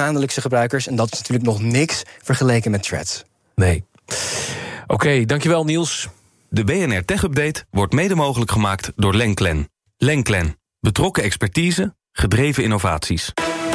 maandelijkse gebruikers. En dat is natuurlijk nog niks vergeleken met Threads. Nee. Oké, dankjewel Niels. De BNR Tech Update wordt mede mogelijk gemaakt door Lenklen. Lenklen. Betrokken expertise, gedreven innovaties.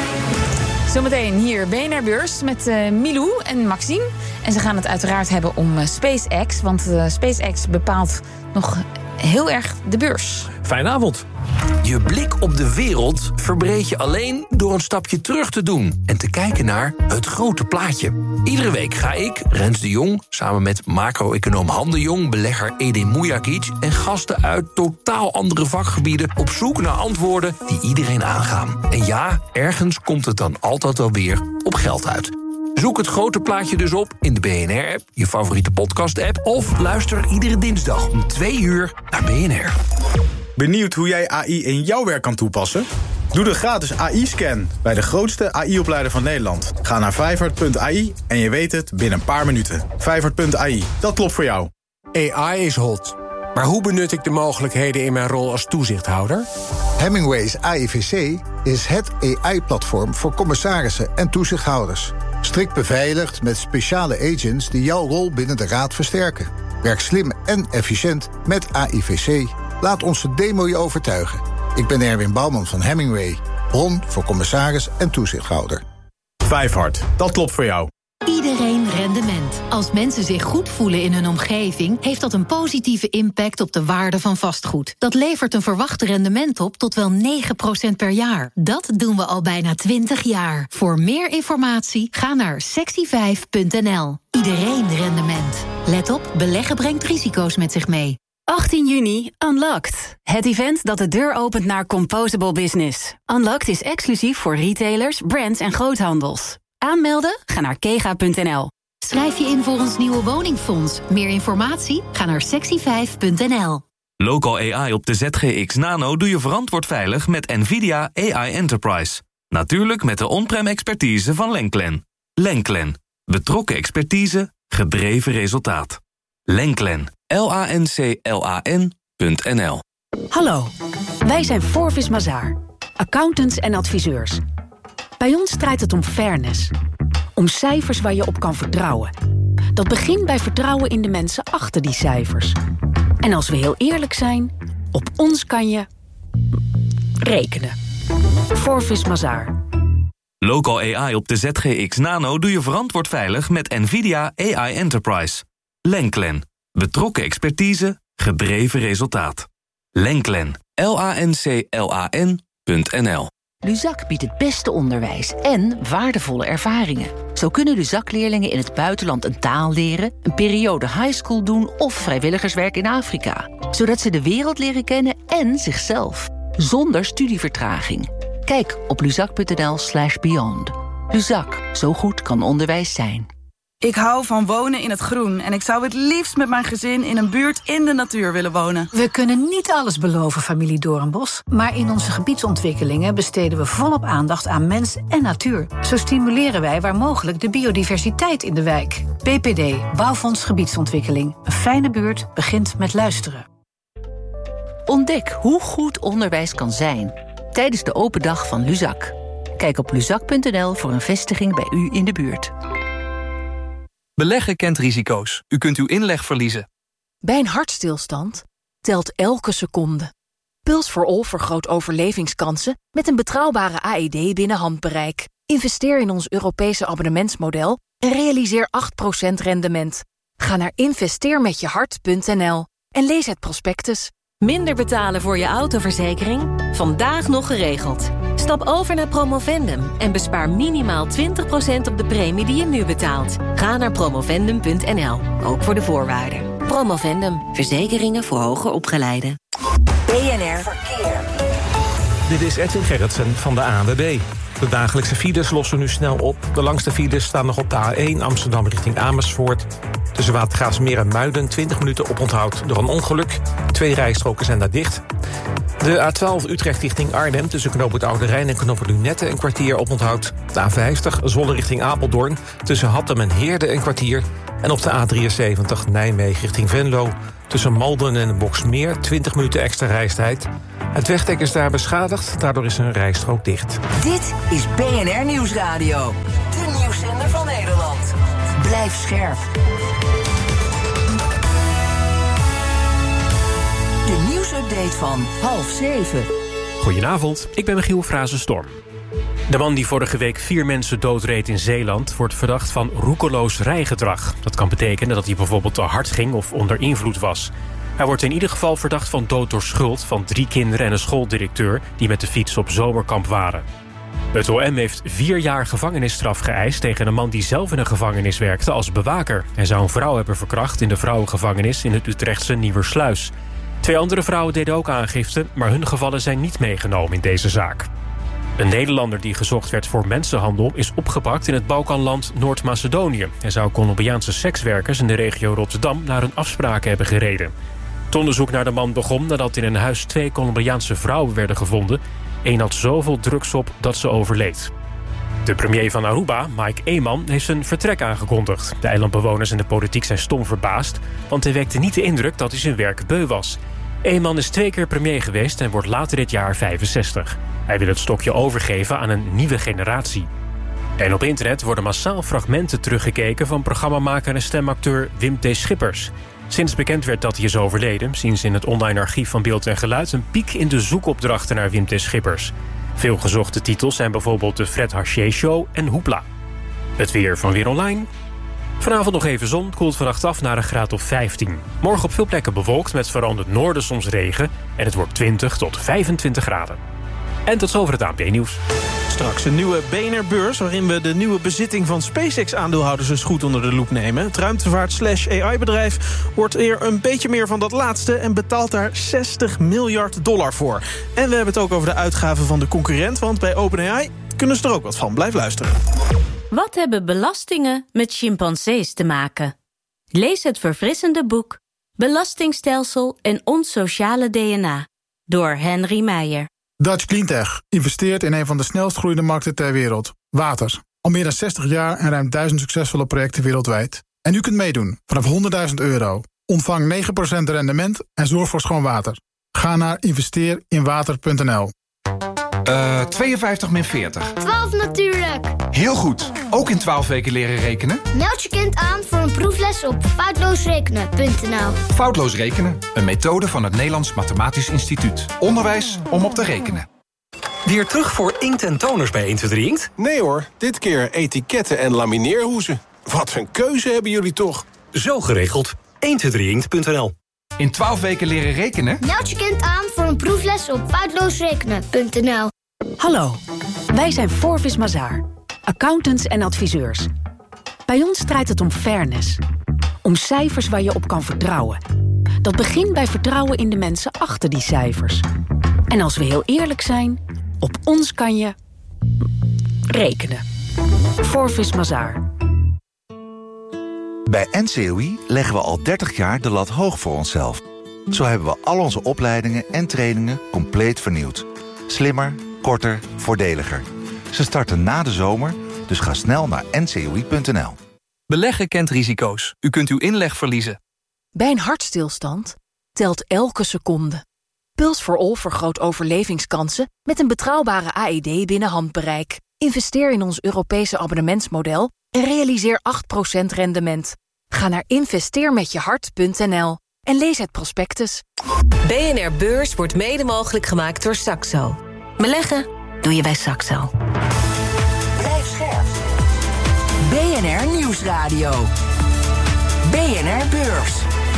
Zometeen hier BNR Beurs met Milou en Maxime. En ze gaan het uiteraard hebben om SpaceX. Want SpaceX bepaalt nog heel erg de beurs. Fijne avond. Je blik op de wereld verbreed je alleen door een stapje terug te doen en te kijken naar het grote plaatje. Iedere week ga ik, Rens de Jong, samen met macro-econoom Han de Jong, belegger Edin Mujagic en gasten uit totaal andere vakgebieden op zoek naar antwoorden die iedereen aangaan. En ja, ergens komt het dan altijd wel weer op geld uit. Zoek het grote plaatje dus op in de BNR-app, je favoriete podcast-app, of luister iedere dinsdag om 2 uur naar BNR. Benieuwd hoe jij AI in jouw werk kan toepassen? Doe de gratis AI-scan bij de grootste AI-opleider van Nederland. Ga naar Vijfhart.ai en je weet het binnen een paar minuten. Vijfhart.ai, dat klopt voor jou. AI is hot. Maar hoe benut ik de mogelijkheden in mijn rol als toezichthouder? Hemingway's AIVC is het AI-platform voor commissarissen en toezichthouders. Strikt beveiligd met speciale agents die jouw rol binnen de raad versterken. Werk slim en efficiënt met AIVC. Laat onze demo je overtuigen. Ik ben Erwin Bouwman van Hemingway. Bron voor commissaris en toezichthouder. Vijfhart, dat klopt voor jou. Iedereen rendement. Als mensen zich goed voelen in hun omgeving, heeft dat een positieve impact op de waarde van vastgoed. Dat levert een verwacht rendement op tot wel 9% per jaar. Dat doen we al bijna 20 jaar. Voor meer informatie ga naar sexy5.nl. Iedereen rendement. Let op, beleggen brengt risico's met zich mee. 18 juni, Unlocked. Het event dat de deur opent naar Composable Business. Unlocked is exclusief voor retailers, brands en groothandels. Aanmelden? Ga naar kega.nl. Schrijf je in voor ons nieuwe woningfonds. Meer informatie? Ga naar sexy5.nl. Local AI op de ZGX Nano doe je verantwoord veilig met NVIDIA AI Enterprise. Natuurlijk met de on-prem expertise van Lenklen. Lenklen. Betrokken expertise, gedreven resultaat. Lenklen. LANCLAN.nl. Hallo, wij zijn Forvis Mazars, accountants en adviseurs. Bij ons draait het om fairness. Om cijfers waar je op kan vertrouwen. Dat begint bij vertrouwen in de mensen achter die cijfers. En als we heel eerlijk zijn, op ons kan je rekenen. Forvis Mazars. Local AI op de ZGX Nano doe je verantwoord veilig met NVIDIA AI Enterprise. Lenklen. Betrokken expertise, gedreven resultaat. Lenklen. LANCLAN.nl. Luzak biedt het beste onderwijs en waardevolle ervaringen. Zo kunnen Luzak-leerlingen in het buitenland een taal leren, een periode highschool doen of vrijwilligerswerk in Afrika. Zodat ze de wereld leren kennen en zichzelf. Zonder studievertraging. Kijk op luzak.nl/beyond. Luzak, zo goed kan onderwijs zijn. Ik hou van wonen in het groen en ik zou het liefst met mijn gezin in een buurt in de natuur willen wonen. We kunnen niet alles beloven, familie Doornbos, maar in onze gebiedsontwikkelingen besteden we volop aandacht aan mens en natuur. Zo stimuleren wij waar mogelijk de biodiversiteit in de wijk. BPD, Bouwfonds Gebiedsontwikkeling. Een fijne buurt begint met luisteren. Ontdek hoe goed onderwijs kan zijn tijdens de open dag van Luzak. Kijk op luzak.nl voor een vestiging bij u in de buurt. Beleggen kent risico's. U kunt uw inleg verliezen. Bij een hartstilstand telt elke seconde. Puls for All vergroot overlevingskansen met een betrouwbare AED binnen handbereik. Investeer in ons Europese abonnementsmodel en realiseer 8% rendement. Ga naar investeermetjehart.nl en lees het prospectus. Minder betalen voor je autoverzekering? Vandaag nog geregeld. Stap over naar Promovendum en bespaar minimaal 20% op de premie die je nu betaalt. Ga naar promovendum.nl, ook voor de voorwaarden. Promovendum, verzekeringen voor hoger opgeleiden. BNR Verkeer. Dit is Edwin Gerritsen van de ANWB. De dagelijkse files lossen nu snel op. De langste files staan nog op de A1 Amsterdam richting Amersfoort. Tussen Watergraafsmeer en Muiden 20 minuten oponthoud door een ongeluk. 2 rijstroken zijn daar dicht. De A12 Utrecht richting Arnhem tussen knooppunt Oude Rijn en knooppunt Lunette een kwartier oponthoud. De A50 Zwolle richting Apeldoorn tussen Hattem en Heerde een kwartier. En op de A73 Nijmegen richting Venlo tussen Malden en Boxmeer 20 minuten extra reistijd. Het wegdek is daar beschadigd, daardoor is een rijstrook dicht. Dit is BNR Nieuwsradio. De nieuwszender van Nederland. Blijf scherp. De nieuwsupdate van 6:30. Goedenavond, ik ben Michiel Frazenstorm. De man die vorige week 4 mensen doodreed in Zeeland wordt verdacht van roekeloos rijgedrag. Dat kan betekenen dat hij bijvoorbeeld te hard ging of onder invloed was. Hij wordt in ieder geval verdacht van dood door schuld van 3 kinderen en een schooldirecteur die met de fiets op zomerkamp waren. Het OM heeft 4 jaar gevangenisstraf geëist tegen een man die zelf in een gevangenis werkte als bewaker. Hij zou een vrouw hebben verkracht in de vrouwengevangenis in het Utrechtse Nieuwersluis. 2 andere vrouwen deden ook aangifte, maar hun gevallen zijn niet meegenomen in deze zaak. Een Nederlander die gezocht werd voor mensenhandel is opgepakt in het Balkanland Noord-Macedonië. Hij zou Colombiaanse sekswerkers in de regio Rotterdam naar hun afspraken hebben gereden. Het onderzoek naar de man begon nadat in een huis 2 Colombiaanse vrouwen werden gevonden. Eén had zoveel drugs op dat ze overleed. De premier van Aruba, Mike Eman, heeft zijn vertrek aangekondigd. De eilandbewoners en de politiek zijn stom verbaasd, want hij wekte niet de indruk dat hij zijn werk beu was. Eman is 2 keer premier geweest en wordt later dit jaar 65. Hij wil het stokje overgeven aan een nieuwe generatie. En op internet worden massaal fragmenten teruggekeken van programmamaker en stemacteur Wim T. Schippers. Sinds bekend werd dat hij is overleden, zien ze in het online archief van Beeld en Geluid een piek in de zoekopdrachten naar Wim T. Schippers. Veel gezochte titels zijn bijvoorbeeld de Fred Haché Show en Hoepla. Het weer van Weer Online. Vanavond nog even zon, koelt vannacht af naar een graad of 15. Morgen op veel plekken bewolkt met vooral in het noorden soms regen. En het wordt 20 tot 25 graden. En tot zover het ANP-nieuws. Straks een nieuwe BNR-beurs waarin we de nieuwe bezitting van SpaceX-aandeelhouders eens goed onder de loep nemen. Het ruimtevaart/AI-bedrijf wordt er een beetje meer van dat laatste en betaalt daar $60 miljard voor. En we hebben het ook over de uitgaven van de concurrent, want bij OpenAI kunnen ze er ook wat van. Blijf luisteren. Wat hebben belastingen met chimpansees te maken? Lees het verfrissende boek Belastingstelsel en ons sociale DNA door Henry Meijer. Dutch Cleantech investeert in een van de snelst groeiende markten ter wereld. Water. Al meer dan 60 jaar en ruim 1000 succesvolle projecten wereldwijd. En u kunt meedoen vanaf €100.000. Ontvang 9% rendement en zorg voor schoon water. Ga naar investeerinwater.nl. 52 min 40. 12 natuurlijk. Heel goed. Ook in 12 weken leren rekenen? Meld je kind aan voor een proefles op foutloosrekenen.nl. Foutloos rekenen, een methode van het Nederlands Mathematisch Instituut. Onderwijs om op te rekenen. Weer terug voor inkt en toners bij 1, 2, 3 Inkt? Nee hoor, dit keer etiketten en lamineerhoezen. Wat een keuze hebben jullie toch? Zo geregeld. 123inkt.nl. In 12 weken leren rekenen? Meld je kind aan voor een proefles op foutloosrekenen.nl. Hallo, wij zijn Forvis Mazars, accountants en adviseurs. Bij ons draait het om fairness. Om cijfers waar je op kan vertrouwen. Dat begint bij vertrouwen in de mensen achter die cijfers. En als we heel eerlijk zijn, op ons kan je rekenen. Forvis Mazars. Bij NCOI leggen we al 30 jaar de lat hoog voor onszelf. Zo hebben we al onze opleidingen en trainingen compleet vernieuwd. Slimmer, korter, voordeliger. Ze starten na de zomer, dus ga snel naar ncoi.nl. Beleggen kent risico's. U kunt uw inleg verliezen. Bij een hartstilstand telt elke seconde. Puls for All vergroot overlevingskansen met een betrouwbare AED binnen handbereik. Investeer in ons Europese abonnementsmodel en realiseer 8% rendement. Ga naar investeermetjehart.nl en lees het prospectus. BNR Beurs wordt mede mogelijk gemaakt door Saxo. Beleggen doe je bij Saxo. Blijf scherp. BNR Nieuwsradio. BNR Beurs.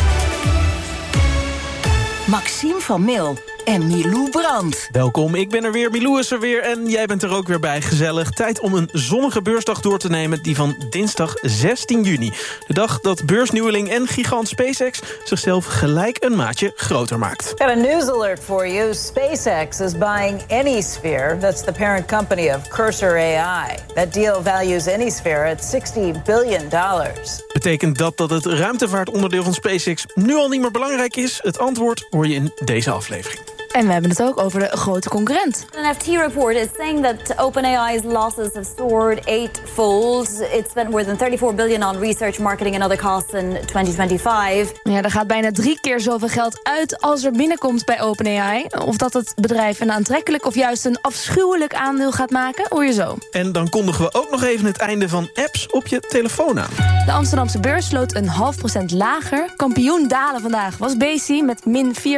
Maxime van Mil en Milou Brandt. Welkom, ik ben er weer, Milou is er weer en jij bent er ook weer bij. Gezellig. Tijd om een zonnige beursdag door te nemen, die van dinsdag 16 juni. De dag dat beursnieuweling en gigant SpaceX zichzelf gelijk een maatje groter maakt. Got a news alert for you. SpaceX is buying Anysphere. That's the parent company of Cursor AI. That deal values Anysphere at $60 billion. Betekent dat het ruimtevaartonderdeel van SpaceX nu al niet meer belangrijk is? Het antwoord hoor je in deze aflevering. En we hebben het ook over de grote concurrent. An FT report is saying that OpenAI's losses have soared 8-fold. It spent more than $34 billion on research, marketing and other costs in 2025. Ja, er gaat bijna 3 keer zoveel geld uit als er binnenkomt bij OpenAI. Of dat het bedrijf een aantrekkelijk of juist een afschuwelijk aandeel gaat maken, hoor je zo. En dan kondigen we ook nog even het einde van apps op je telefoon aan. De Amsterdamse beurs sloot 0,5% lager. Kampioen dalen vandaag was BC met min 4,9%.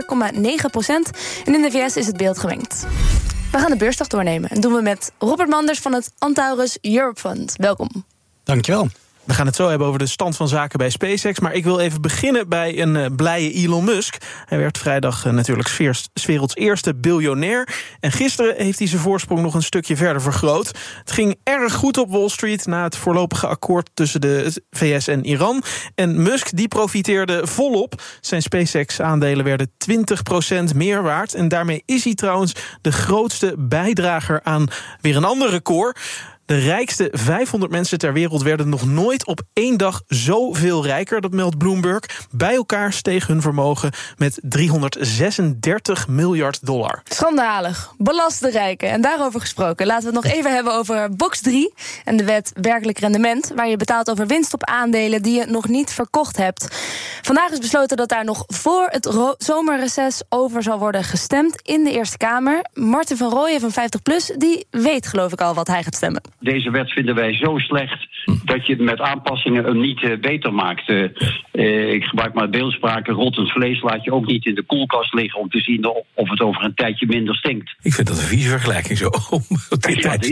En in de VS is het beeld gemengd. We gaan de beursdag doornemen. En doen we met Robert Manders van het Antaurus Europe Fund. Welkom. Dankjewel. We gaan het zo hebben over de stand van zaken bij SpaceX. Maar ik wil even beginnen bij een blije Elon Musk. Hij werd vrijdag natuurlijk 's werelds eerste biljonair. En gisteren heeft hij zijn voorsprong nog een stukje verder vergroot. Het ging erg goed op Wall Street na het voorlopige akkoord tussen de VS en Iran. En Musk die profiteerde volop. Zijn SpaceX-aandelen werden 20% meer waard. En daarmee is hij trouwens de grootste bijdrager aan weer een ander record. De rijkste 500 mensen ter wereld werden nog nooit op één dag zoveel rijker, dat meldt Bloomberg. Bij elkaar steeg hun vermogen met $336 miljard. Schandalig. Belast de rijken. En daarover gesproken, laten we het nog even hebben over box 3... en de wet werkelijk rendement, waar je betaalt over winst op aandelen die je nog niet verkocht hebt. Vandaag is besloten dat daar nog voor het zomerreces over zal worden gestemd in de Eerste Kamer. Martin van Rooyen van 50PLUS, die weet geloof ik al wat hij gaat stemmen. Deze wet vinden wij zo slecht dat je het met aanpassingen hem niet beter maakt. Ik gebruik maar beeldspraak. Rottend vlees laat je ook niet in de koelkast liggen om te zien of het over een tijdje minder stinkt. Ik vind dat een vieze vergelijking zo. Maar het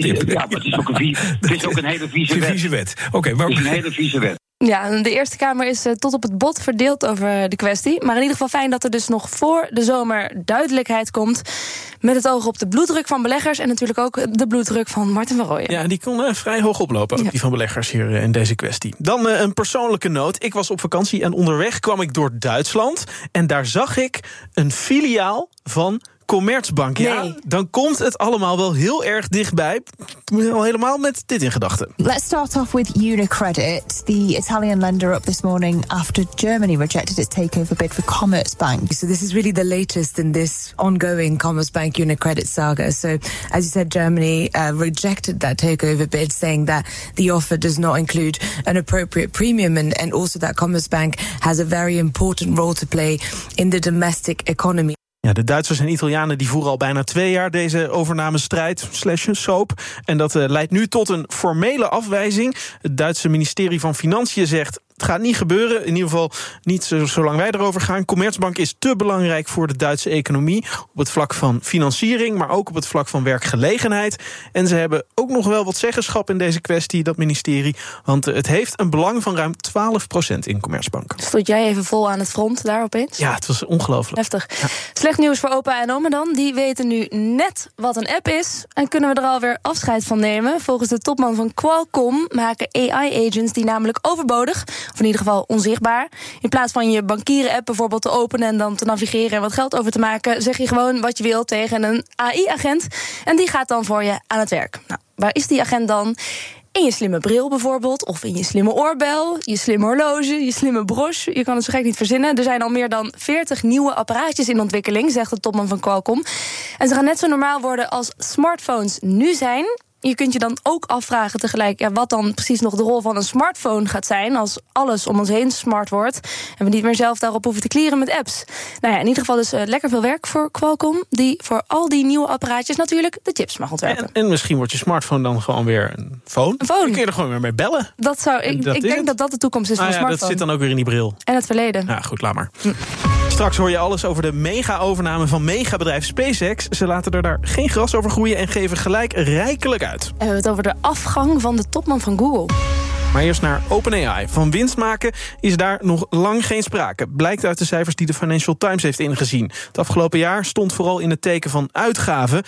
is ook een hele vieze wet. Oké, het is een hele vieze wet. Ja, de Eerste Kamer is tot op het bot verdeeld over de kwestie. Maar in ieder geval fijn dat er dus nog voor de zomer duidelijkheid komt. Met het oog op de bloeddruk van beleggers en natuurlijk ook de bloeddruk van Martin van Rooyen. Ja, die kon vrij hoog oplopen, ook die van beleggers hier in deze kwestie. Dan een persoonlijke noot. Ik was op vakantie en onderweg kwam ik door Duitsland. En daar zag ik een filiaal van Commerzbank. Ja, nee. Dan komt het allemaal wel heel erg dichtbij. Al helemaal met dit in gedachten. Let's start off with UniCredit, the Italian lender up this morning after Germany rejected its takeover bid for Commerzbank. So this is really the latest in this ongoing Commerzbank UniCredit saga. So as you said, Germany rejected that takeover bid, saying that the offer does not include an appropriate premium and also that Commerzbank has a very important role to play in the domestic economy. Ja, de Duitsers en Italianen die voeren al bijna 2 jaar deze overnamestrijd, /soap. En dat leidt nu tot een formele afwijzing. Het Duitse ministerie van Financiën zegt: het gaat niet gebeuren, in ieder geval niet zolang wij erover gaan. Commerzbank is te belangrijk voor de Duitse economie op het vlak van financiering, maar ook op het vlak van werkgelegenheid. En ze hebben ook nog wel wat zeggenschap in deze kwestie, dat ministerie, want het heeft een belang van ruim 12% in Commerzbank. Stond jij even vol aan het front daar opeens? Ja, het was ongelooflijk. Heftig. Ja. Slecht nieuws voor opa en oma dan. Die weten nu net wat een app is en kunnen we er alweer afscheid van nemen. Volgens de topman van Qualcomm maken AI-agents die namelijk overbodig, of in ieder geval onzichtbaar. In plaats van je bankieren-app bijvoorbeeld te openen en dan te navigeren en wat geld over te maken, zeg je gewoon wat je wil tegen een AI-agent. En die gaat dan voor je aan het werk. Nou, waar is die agent dan? In je slimme bril bijvoorbeeld, of in je slimme oorbel, je slimme horloge, je slimme broche. Je kan het zo gek niet verzinnen. Er zijn al meer dan 40 nieuwe apparaatjes in ontwikkeling, zegt de topman van Qualcomm. En ze gaan net zo normaal worden als smartphones nu zijn. Je kunt je dan ook afvragen tegelijk wat dan precies nog de rol van een smartphone gaat zijn als alles om ons heen smart wordt en we niet meer zelf daarop hoeven te klieren met apps. Nou ja, in ieder geval dus lekker veel werk voor Qualcomm, die voor al die nieuwe apparaatjes natuurlijk de chips mag ontwerpen. En misschien wordt je smartphone dan gewoon weer een phone. Dan kun je er gewoon weer mee bellen. Dat zou, ik denk dat dat de toekomst is van een smartphone. Dat zit dan ook weer in die bril. En het verleden. Ja, goed, laat maar. Straks hoor je alles over de mega-overname van megabedrijf SpaceX. Ze laten er daar geen gras over groeien en geven gelijk rijkelijk uit. We hebben het over de afgang van de topman van Google. Maar eerst naar OpenAI. Van winst maken is daar nog lang geen sprake. Blijkt uit de cijfers die de Financial Times heeft ingezien. Het afgelopen jaar stond vooral in het teken van uitgaven.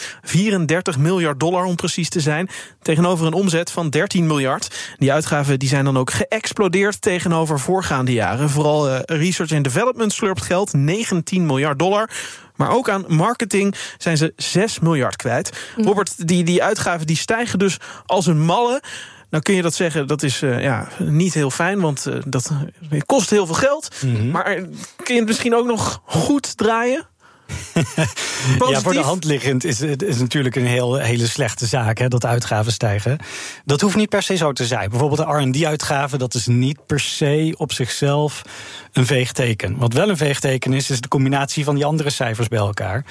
$34 miljard om precies te zijn. Tegenover een omzet van 13 miljard. Die uitgaven die zijn dan ook geëxplodeerd tegenover voorgaande jaren. Vooral research and development slurpt geld, $19 miljard. Maar ook aan marketing zijn ze 6 miljard kwijt. Robert, die uitgaven die stijgen dus als een malle. Nou kun je dat zeggen, dat is niet heel fijn, want dat kost heel veel geld. Mm-hmm. Maar kun je het misschien ook nog goed draaien? Ja, voor de hand liggend is natuurlijk een hele slechte zaak, hè, dat de uitgaven stijgen. Dat hoeft niet per se zo te zijn. Bijvoorbeeld de R&D-uitgaven, dat is niet per se op zichzelf een veegteken. Wat wel een veegteken is de combinatie van die andere cijfers bij elkaar.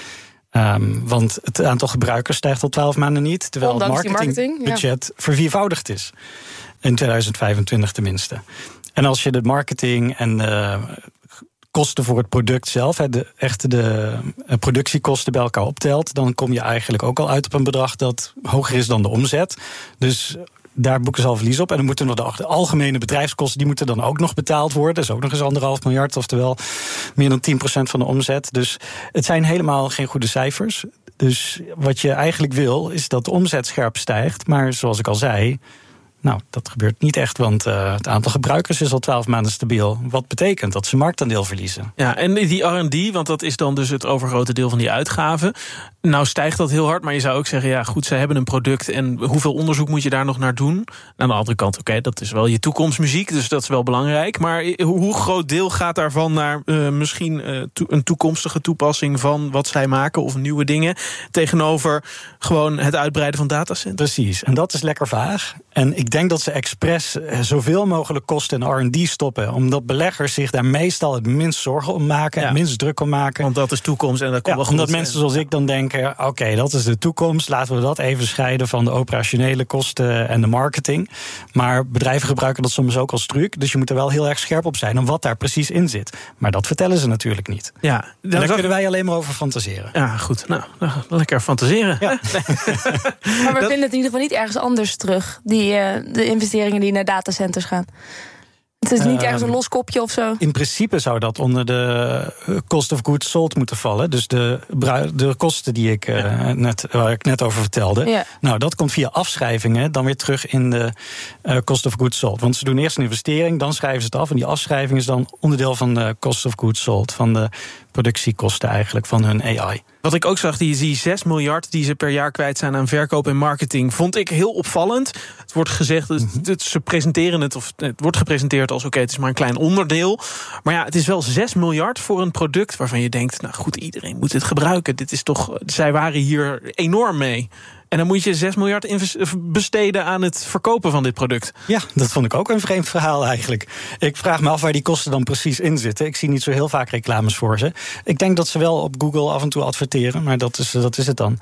Want het aantal gebruikers stijgt al 12 maanden niet, terwijl ondanks het marketingbudget verviervoudigd is. In 2025 tenminste. En als je de marketing en kosten voor het product zelf, de productiekosten bij elkaar optelt, dan kom je eigenlijk ook al uit op een bedrag dat hoger is dan de omzet. Dus daar boeken ze al verlies op. En dan moeten nog de algemene bedrijfskosten, die moeten dan ook nog betaald worden. Dat is ook nog eens 1,5 miljard, oftewel meer dan 10% van de omzet. Dus het zijn helemaal geen goede cijfers. Dus wat je eigenlijk wil, is dat de omzet scherp stijgt. Maar zoals ik al zei, nou, dat gebeurt niet echt, want het aantal gebruikers is al 12 maanden stabiel. Wat betekent dat ze marktaandeel verliezen. Ja, en die R&D, want dat is dan dus het overgrote deel van die uitgaven. Nou stijgt dat heel hard, maar je zou ook zeggen, ja goed, zij hebben een product en hoeveel onderzoek moet je daar nog naar doen? Aan de andere kant, oké, dat is wel je toekomstmuziek, dus dat is wel belangrijk. Maar hoe groot deel gaat daarvan naar misschien een toekomstige toepassing van wat zij maken of nieuwe dingen, tegenover gewoon het uitbreiden van datacenters? Precies, en dat is lekker vaag. En ik denk dat ze expres zoveel mogelijk kosten in R&D stoppen, omdat beleggers zich daar meestal het minst zorgen om maken, het minst druk om maken. Want dat is toekomst en dat komt wel goed. Omdat mensen zoals ik dan denken, oké, dat is de toekomst, laten we dat even scheiden van de operationele kosten en de marketing. Maar bedrijven gebruiken dat soms ook als truc, dus je moet er wel heel erg scherp op zijn om wat daar precies in zit. Maar dat vertellen ze natuurlijk niet. Ja, daar kunnen wij alleen maar over fantaseren. Ja, goed. Nou, lekker fantaseren. Ja. Maar we vinden het in ieder geval niet ergens anders terug, de investeringen die naar datacenters gaan. Het is niet ergens een los kopje of zo? In principe zou dat onder de cost of goods sold moeten vallen. Dus de kosten die waar ik net over vertelde. Ja. Nou, dat komt via afschrijvingen dan weer terug in de cost of goods sold. Want ze doen eerst een investering, dan schrijven ze het af. En die afschrijving is dan onderdeel van de cost of goods sold. Van de productiekosten eigenlijk van hun AI. Wat ik ook zag, die 6 miljard die ze per jaar kwijt zijn aan verkoop en marketing, vond ik heel opvallend. Het wordt gezegd, ze presenteren het, of het wordt gepresenteerd als oké, het is maar een klein onderdeel. Maar ja, het is wel 6 miljard voor een product waarvan je denkt, nou goed, iedereen moet het gebruiken. Dit is toch, zij waren hier enorm mee. En dan moet je 6 miljard besteden aan het verkopen van dit product. Ja, dat vond ik ook een vreemd verhaal eigenlijk. Ik vraag me af waar die kosten dan precies in zitten. Ik zie niet zo heel vaak reclames voor ze. Ik denk dat ze wel op Google af en toe adverteren, maar dat is het dan.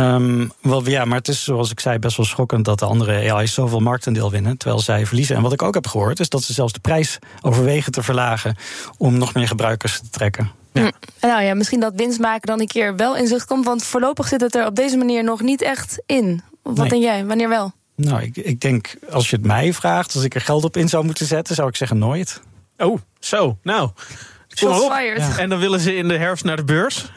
Maar het is, zoals ik zei, best wel schokkend dat de andere AI's zoveel marktaandeel winnen, terwijl zij verliezen. En wat ik ook heb gehoord, is dat ze zelfs de prijs overwegen te verlagen om nog meer gebruikers te trekken. Ja. Nou ja, misschien dat winst maken dan een keer wel in zicht komt, want voorlopig zit het er op deze manier nog niet echt in. Wat denk jij? Wanneer wel? Nou, ik denk, als je het mij vraagt, als ik er geld op in zou moeten zetten, zou ik zeggen nooit. Oh, zo. Nou, shots fired. Ja. En dan willen ze in de herfst naar de beurs.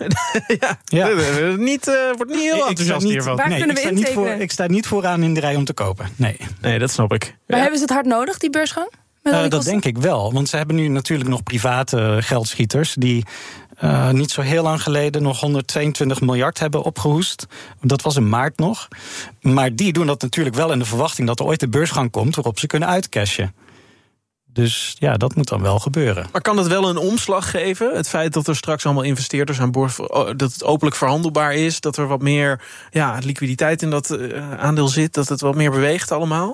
Wordt niet heel enthousiast hiervan. Waar kunnen we intekenen? Ik sta niet vooraan in de rij om te kopen. Nee, dat snap ik. Maar hebben ze het hard nodig, die beursgang? Dat denk ik wel, want ze hebben nu natuurlijk nog private geldschieters die niet zo heel lang geleden nog 122 miljard hebben opgehoest. Dat was in maart nog. Maar die doen dat natuurlijk wel in de verwachting dat er ooit de beursgang komt waarop ze kunnen uitcashen. Dus ja, dat moet dan wel gebeuren. Maar kan dat wel een omslag geven? Het feit dat er straks allemaal investeerders aan boord, dat het openlijk verhandelbaar is, dat er wat meer liquiditeit in dat aandeel zit, dat het wat meer beweegt allemaal?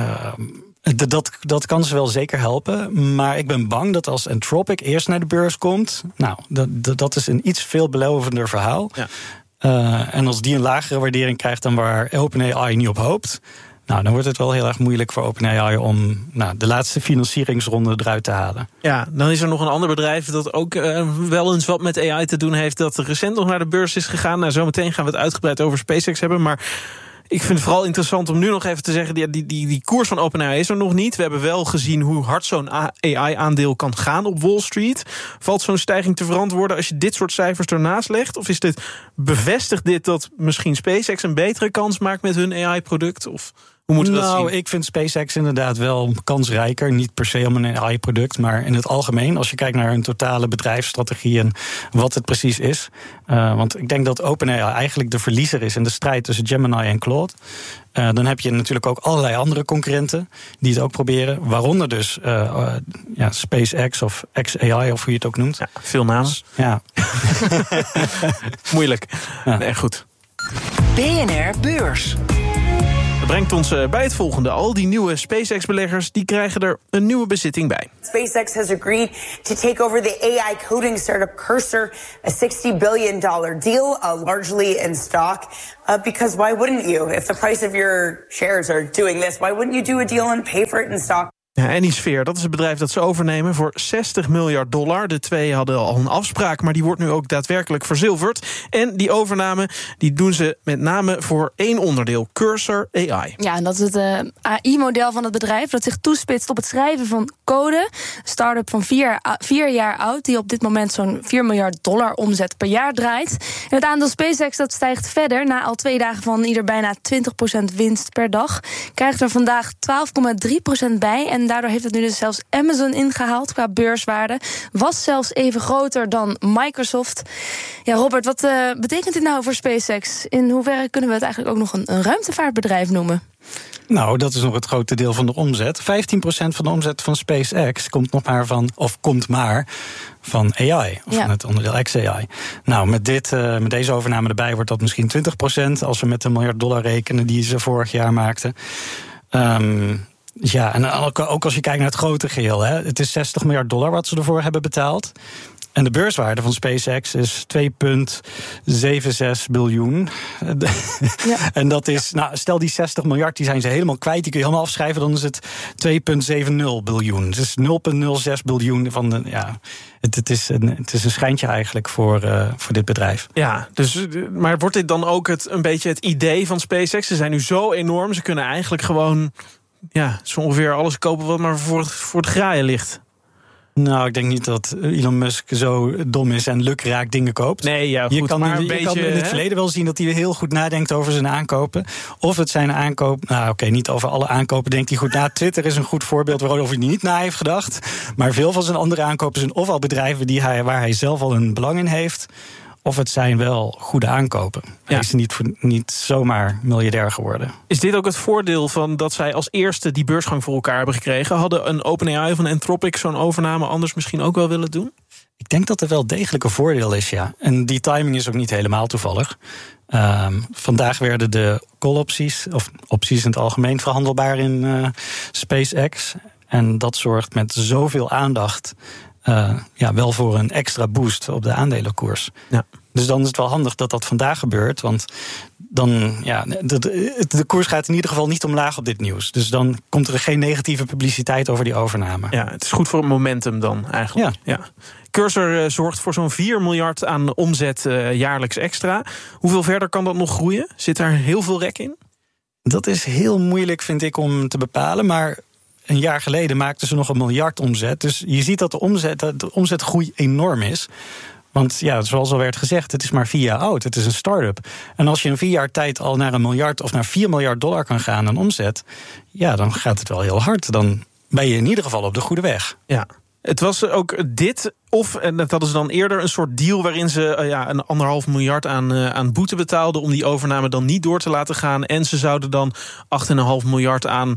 Dat kan ze wel zeker helpen. Maar ik ben bang dat als Anthropic eerst naar de beurs komt, nou, dat is een iets veel belovender verhaal. Ja. En als die een lagere waardering krijgt dan waar OpenAI niet op hoopt, nou, dan wordt het wel heel erg moeilijk voor OpenAI om de laatste financieringsronde eruit te halen. Ja, dan is er nog een ander bedrijf dat ook wel eens wat met AI te doen heeft, dat recent nog naar de beurs is gegaan. Nou, zometeen gaan we het uitgebreid over SpaceX hebben, maar ik vind het vooral interessant om nu nog even te zeggen, die koers van OpenAI is er nog niet. We hebben wel gezien hoe hard zo'n AI-aandeel kan gaan op Wall Street. Valt zo'n stijging te verantwoorden als je dit soort cijfers ernaast legt? Of bevestigt dit dat misschien SpaceX een betere kans maakt met hun AI-product? Of Hoe moeten we dat zien? Ik vind SpaceX inderdaad wel kansrijker. Niet per se om een AI-product, maar in het algemeen. Als je kijkt naar hun totale bedrijfsstrategie en wat het precies is. Want ik denk dat OpenAI eigenlijk de verliezer is in de strijd tussen Gemini en Claude. Dan heb je natuurlijk ook allerlei andere concurrenten die het ook proberen. Waaronder dus SpaceX of XAI, of hoe je het ook noemt. Ja, veel namen. Ja. Moeilijk. Ja. Nee, goed. BNR Beurs. Dat brengt ons bij het volgende. Al die nieuwe SpaceX-beleggers die krijgen er een nieuwe bezitting bij. SpaceX has agreed to take over the AI coding startup Cursor, a $60 billion deal, largely in stock. Because why wouldn't you? If the price of your shares are doing this, why wouldn't you do a deal and pay for it in stock? Ja, Anysphere, dat is het bedrijf dat ze overnemen voor $60 miljard. De twee hadden al een afspraak, maar die wordt nu ook daadwerkelijk verzilverd. En die overname die doen ze met name voor één onderdeel, Cursor AI. Ja, en dat is het AI-model van het bedrijf dat zich toespitst op het schrijven van code. Een start-up van 4 jaar oud, die op dit moment zo'n $4 miljard omzet per jaar draait. En het aandeel SpaceX dat stijgt verder. Na al 2 dagen van ieder bijna 20% winst per dag, krijgt er vandaag 12,3% bij. En daardoor heeft het nu dus zelfs Amazon ingehaald qua beurswaarde. Was zelfs even groter dan Microsoft. Ja, Robert, wat betekent dit nou voor SpaceX? In hoeverre kunnen we het eigenlijk ook nog een ruimtevaartbedrijf noemen? Nou, dat is nog het grote deel van de omzet. 15% van de omzet van SpaceX komt maar van AI, of van het onderdeel XAI. Nou, met deze overname erbij wordt dat misschien 20%... als we met de $1 miljard rekenen die ze vorig jaar maakten. Ja, en ook als je kijkt naar het grote geheel. Het is $60 miljard wat ze ervoor hebben betaald. En de beurswaarde van SpaceX is 2,76 biljoen. Ja. En dat is, stel die 60 miljard, die zijn ze helemaal kwijt. Die kun je helemaal afschrijven, dan is het 2,70 biljoen. Dus 0,06 biljoen van de... Ja, het is een schijntje eigenlijk voor dit bedrijf. Ja, maar wordt dit dan ook een beetje het idee van SpaceX? Ze zijn nu zo enorm, ze kunnen eigenlijk gewoon... Ja, zo ongeveer alles kopen wat maar voor het graaien ligt. Nou, ik denk niet dat Elon Musk zo dom is en lukraak dingen koopt. Nee, ja, goed, je kan in het verleden wel zien dat hij heel goed nadenkt over zijn aankopen. Of het zijn aankoop... Nou, oké, niet over alle aankopen denkt hij goed na. Twitter is een goed voorbeeld waarover hij niet na heeft gedacht. Maar veel van zijn andere aankopen zijn ofwel bedrijven waar hij zelf al een belang in heeft... of het zijn wel goede aankopen. Hij is niet zomaar miljardair geworden. Is dit ook het voordeel van dat zij als eerste die beursgang voor elkaar hebben gekregen? Hadden een OpenAI of een Anthropic zo'n overname anders misschien ook wel willen doen? Ik denk dat er wel degelijk een voordeel is, ja. En die timing is ook niet helemaal toevallig. Vandaag werden de call-opties, of opties in het algemeen, verhandelbaar in SpaceX. En dat zorgt met zoveel aandacht... wel voor een extra boost op de aandelenkoers. Ja. Dus dan is het wel handig dat dat vandaag gebeurt. Want dan, de koers gaat in ieder geval niet omlaag op dit nieuws. Dus dan komt er geen negatieve publiciteit over die overname. Ja, het is goed voor het momentum dan eigenlijk. Ja. Cursor zorgt voor zo'n $4 miljard aan omzet jaarlijks extra. Hoeveel verder kan dat nog groeien? Zit daar heel veel rek in? Dat is heel moeilijk, vind ik, om te bepalen. Maar een jaar geleden maakten ze nog $1 miljard omzet. Dus je ziet dat de omzetgroei enorm is. Want ja, zoals al werd gezegd, het is maar 4 jaar oud. Het is een start-up. En als je in 4 jaar tijd al naar $1 miljard of naar $4 miljard kan gaan aan omzet, ja, dan gaat het wel heel hard. Dan ben je in ieder geval op de goede weg. Ja. Het was ook dit, en dat is dan eerder een soort deal waarin ze een $1,5 miljard aan boete betaalden om die overname dan niet door te laten gaan. En ze zouden dan $8,5 miljard aan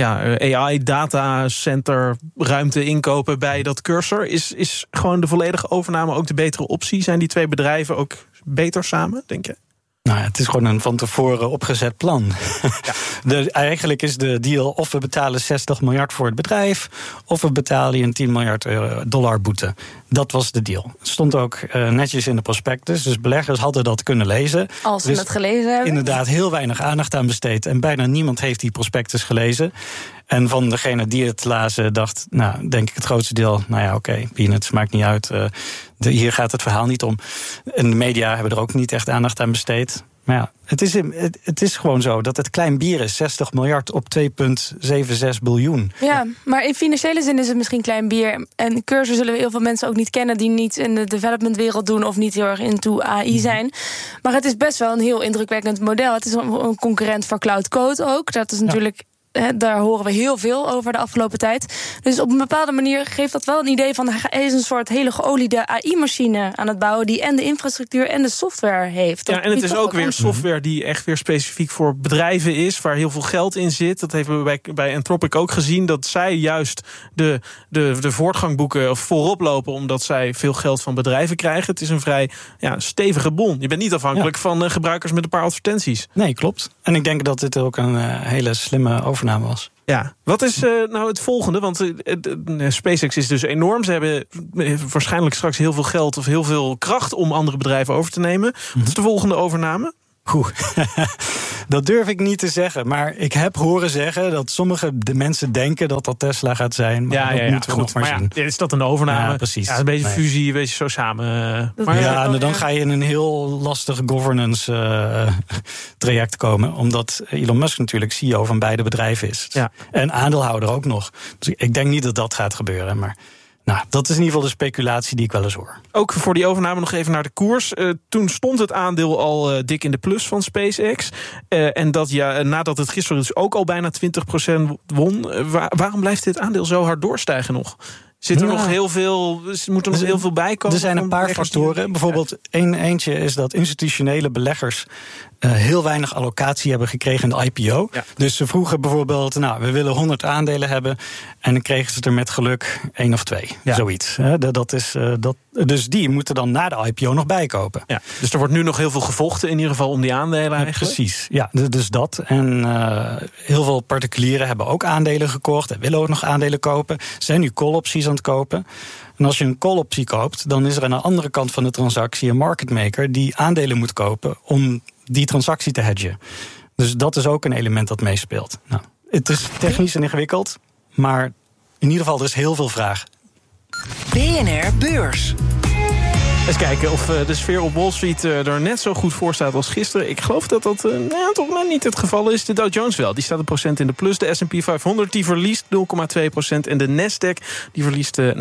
AI datacenter ruimte inkopen bij dat Cursor. Is gewoon de volledige overname ook de betere optie? Zijn die twee bedrijven ook beter samen, denk je? Nou ja, het is gewoon een van tevoren opgezet plan. Ja. Eigenlijk is de deal of we betalen $60 miljard voor het bedrijf, of we betalen je een $10 miljard boete. Dat was de deal. Het stond ook netjes in de prospectus, dus beleggers hadden dat kunnen lezen. Als ze het gelezen hebben. Inderdaad, heel weinig aandacht aan besteed. En bijna niemand heeft die prospectus gelezen. En van degene die het lazen dacht, denk ik het grootste deel, peanuts, maakt niet uit. Hier gaat het verhaal niet om. En de media hebben er ook niet echt aandacht aan besteed. Maar ja, het is gewoon zo dat het klein bier is 60 miljard op 2,76 biljoen. Ja, maar in financiële zin is het misschien klein bier. En Cursor zullen we heel veel mensen ook niet kennen die niet in de developmentwereld doen of niet heel erg into AI zijn. Maar het is best wel een heel indrukwekkend model. Het is een concurrent voor Cloud Code ook. Dat is natuurlijk... Daar horen we heel veel over de afgelopen tijd. Dus op een bepaalde manier geeft dat wel een idee van... hij is een soort hele geoliede AI-machine aan het bouwen... die en de infrastructuur en de software heeft. Ja, en het is ook weer software die echt weer specifiek voor bedrijven is... waar heel veel geld in zit. Dat hebben we bij Anthropic ook gezien... dat zij juist de voortgang boeken of voorop lopen... omdat zij veel geld van bedrijven krijgen. Het is een vrij stevige bon. Je bent niet afhankelijk van gebruikers met een paar advertenties. Nee, klopt. En ik denk dat dit ook een hele slimme overname was. Ja, wat is nou het volgende? Want SpaceX is dus enorm. Ze hebben waarschijnlijk straks heel veel geld of heel veel kracht om andere bedrijven over te nemen. Wat is de volgende overname? Dat durf ik niet te zeggen. Maar ik heb horen zeggen dat sommige mensen denken dat dat Tesla gaat zijn. Maar dat moeten we nog maar zien. Is dat een overname? Ja, precies. Ja, een beetje fusie, een beetje zo samen. Dan ga je in een heel lastig governance traject komen. Omdat Elon Musk natuurlijk CEO van beide bedrijven is. Ja. En aandeelhouder ook nog. Dus ik denk niet dat dat gaat gebeuren. Maar dat is in ieder geval de speculatie die ik wel eens hoor. Ook voor die overname nog even naar de koers. Toen stond het aandeel al dik in de plus van SpaceX. En dat nadat het gisteren dus ook al bijna 20% won. Waarom blijft dit aandeel zo hard doorstijgen nog? Moet er nog heel veel bij komen? Er zijn een paar factoren. Bijvoorbeeld eentje is dat institutionele beleggers heel weinig allocatie hebben gekregen in de IPO. Ja. Dus ze vroegen bijvoorbeeld, we willen 100 aandelen hebben. En dan kregen ze er met geluk 1 of 2. Ja. Zoiets. Dus die moeten dan na de IPO nog bijkopen. Ja. Dus er wordt nu nog heel veel gevochten in ieder geval om die aandelen eigenlijk? Precies, ja. Dus dat. En heel veel particulieren hebben ook aandelen gekocht en willen ook nog aandelen kopen. Zijn nu call-opties aan het kopen. En als je een call-optie koopt, dan is er aan de andere kant van de transactie een market maker die aandelen moet kopen om die transactie te hedgen. Dus dat is ook een element dat meespeelt. Het is technisch en ingewikkeld, maar in ieder geval er is heel veel vraag. BNR Beurs. Eens kijken of de sfeer op Wall Street er net zo goed voor staat als gisteren. Ik geloof dat dat toch net niet het geval is. De Dow Jones wel, die staat een % in de plus. De S&P 500 die verliest 0,2% en de Nasdaq die verliest 0,4%.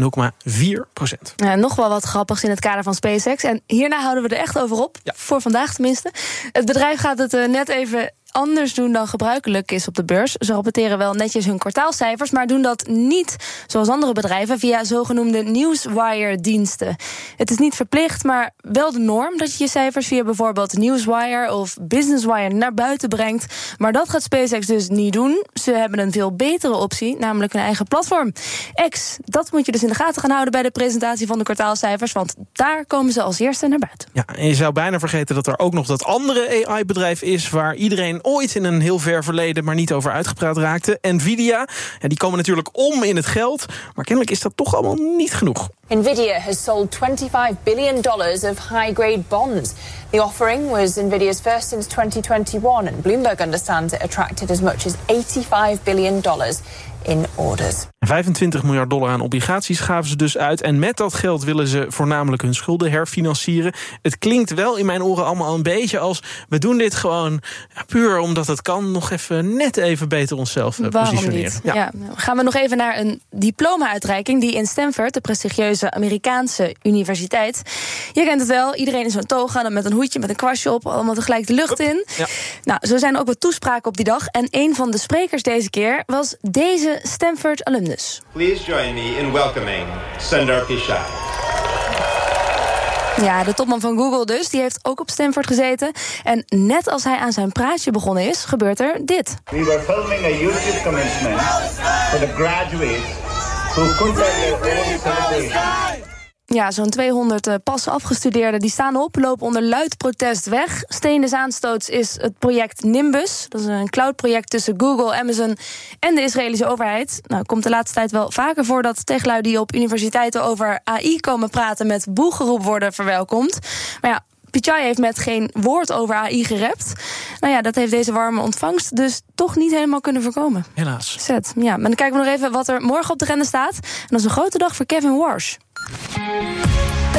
Ja, nog wel wat grappigs in het kader van SpaceX. En hierna houden we er echt over op, voor vandaag tenminste. Het bedrijf gaat het net even anders doen dan gebruikelijk is op de beurs. Ze rapporteren wel netjes hun kwartaalcijfers, maar doen dat niet zoals andere bedrijven via zogenoemde Newswire-diensten. Het is niet verplicht, maar wel de norm dat je je cijfers via bijvoorbeeld Newswire of Businesswire naar buiten brengt. Maar dat gaat SpaceX dus niet doen. Ze hebben een veel betere optie, namelijk een eigen platform. X, dat moet je dus in de gaten gaan houden bij de presentatie van de kwartaalcijfers, want daar komen ze als eerste naar buiten. Ja, en je zou bijna vergeten dat er ook nog dat andere AI-bedrijf is waar iedereen ooit in een heel ver verleden maar niet over uitgepraat raakte. Nvidia, die komen natuurlijk om in het geld, maar kennelijk is dat toch allemaal niet genoeg. Nvidia has sold $25 billion of high-grade bonds. The offering was Nvidia's first since 2021, and Bloomberg understands it attracted as much as $85 billion in orders. $25 miljard aan obligaties gaven ze dus uit. En met dat geld willen ze voornamelijk hun schulden herfinancieren. Het klinkt wel in mijn oren allemaal een beetje als we doen dit gewoon puur omdat het kan. Nog net even beter onszelf positioneren. Ja. Gaan we nog even naar een diploma-uitreiking die in Stanford, de prestigieuze Amerikaanse universiteit. Je kent het wel, iedereen in zo'n toga met een hoedje met een kwastje op, allemaal tegelijk de lucht in. Ja. Nou, zo zijn er ook wat toespraken op die dag. En een van de sprekers deze keer was deze Stanford alumnus. Please join me in welcoming Sundar Pichai. Ja, de topman van Google dus, die heeft ook op Stanford gezeten. En net als hij aan zijn praatje begonnen is, gebeurt er dit. We were filming a YouTube commencement for the graduates who couldn't have their own celebration. Ja, zo'n 200 pas afgestudeerden die staan op, lopen onder luid protest weg. Steen des aanstoots is het project Nimbus. Dat is een cloudproject tussen Google, Amazon en de Israëlische overheid. Nou, komt de laatste tijd wel vaker voor dat tegenlui die op universiteiten over AI komen praten met boegeroep worden verwelkomd. Maar ja, Pichai heeft met geen woord over AI gerept. Nou ja, dat heeft deze warme ontvangst dus toch niet helemaal kunnen voorkomen. Helaas. Zet. Ja, maar dan kijken we nog even wat er morgen op de agenda staat. En dat is een grote dag voor Kevin Warsh. Het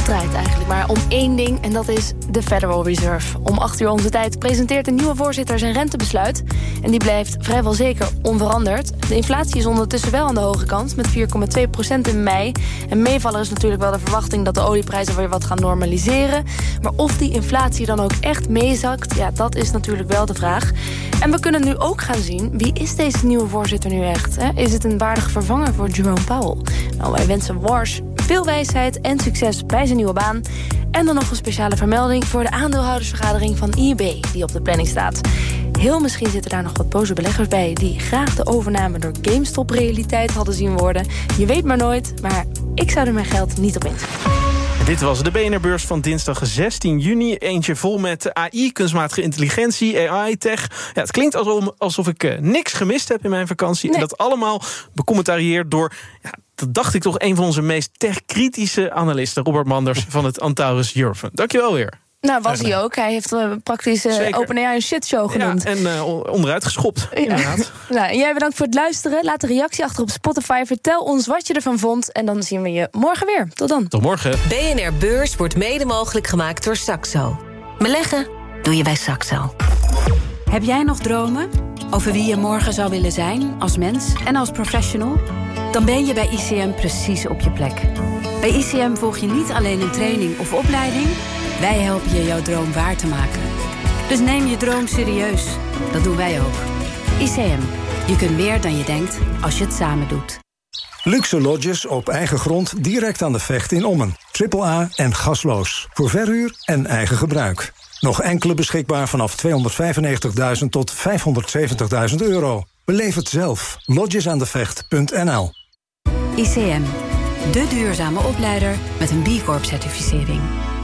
draait eigenlijk maar om één ding... en dat is de Federal Reserve. Om 8:00 onze tijd presenteert de nieuwe voorzitter zijn rentebesluit. En die blijft vrijwel zeker onveranderd. De inflatie is ondertussen wel aan de hoge kant... met 4,2% in mei. En meevaller is natuurlijk wel de verwachting... dat de olieprijzen weer wat gaan normaliseren. Maar of die inflatie dan ook echt meezakt... ja, dat is natuurlijk wel de vraag. En we kunnen nu ook gaan zien... wie is deze nieuwe voorzitter nu echt? Hè? Is het een waardige vervanger voor Jerome Powell? Nou, wij wensen Warsh veel wijsheid en succes bij zijn nieuwe baan. En dan nog een speciale vermelding voor de aandeelhoudersvergadering van eBay... die op de planning staat. Heel misschien zitten daar nog wat boze beleggers bij... die graag de overname door GameStop realiteit hadden zien worden. Je weet maar nooit, maar ik zou er mijn geld niet op inzetten. Dit was de BNR-beurs van dinsdag 16 juni. Eentje vol met AI, kunstmatige intelligentie, AI, tech. Ja, het klinkt alsof ik niks gemist heb in mijn vakantie. Nee. En dat allemaal becommentarieerd door... Ja, dat dacht ik toch een van onze meest tech-kritische analisten... Robert Manders van het Antaurus Eurofund. Dankjewel weer. Nou, was hij ook. Hij heeft praktisch OpenAI een shitshow genoemd. Ja, en onderuit geschopt, inderdaad. Nou, jij bedankt voor het luisteren. Laat een reactie achter op Spotify. Vertel ons wat je ervan vond. En dan zien we je morgen weer. Tot dan. Tot morgen. BNR Beurs wordt mede mogelijk gemaakt door Saxo. Beleggen doe je bij Saxo. Heb jij nog dromen over wie je morgen zou willen zijn als mens en als professional? Dan ben je bij ICM precies op je plek. Bij ICM volg je niet alleen een training of opleiding... wij helpen je jouw droom waar te maken. Dus neem je droom serieus. Dat doen wij ook. ICM. Je kunt meer dan je denkt als je het samen doet. Luxe lodges op eigen grond direct aan de Vecht in Ommen. AAA en gasloos. Voor verhuur en eigen gebruik. Nog enkele beschikbaar vanaf 295.000 tot 570.000 euro. Beleef het zelf. Lodgesaandevecht.nl. ICM. De duurzame opleider met een B Corp-certificering.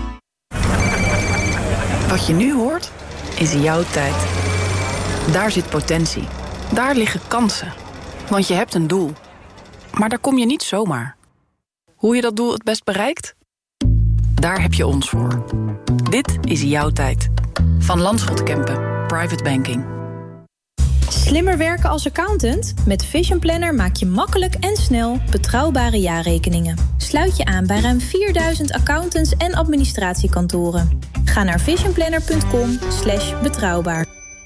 Wat je nu hoort, is jouw tijd. Daar zit potentie. Daar liggen kansen. Want je hebt een doel. Maar daar kom je niet zomaar. Hoe je dat doel het best bereikt? Daar heb je ons voor. Dit is jouw tijd. Van Landschot Kempen. Private Banking. Slimmer werken als accountant? Met Vision Planner maak je makkelijk en snel betrouwbare jaarrekeningen. Sluit je aan bij ruim 4000 accountants en administratiekantoren. Ga naar visionplanner.com/betrouwbaar.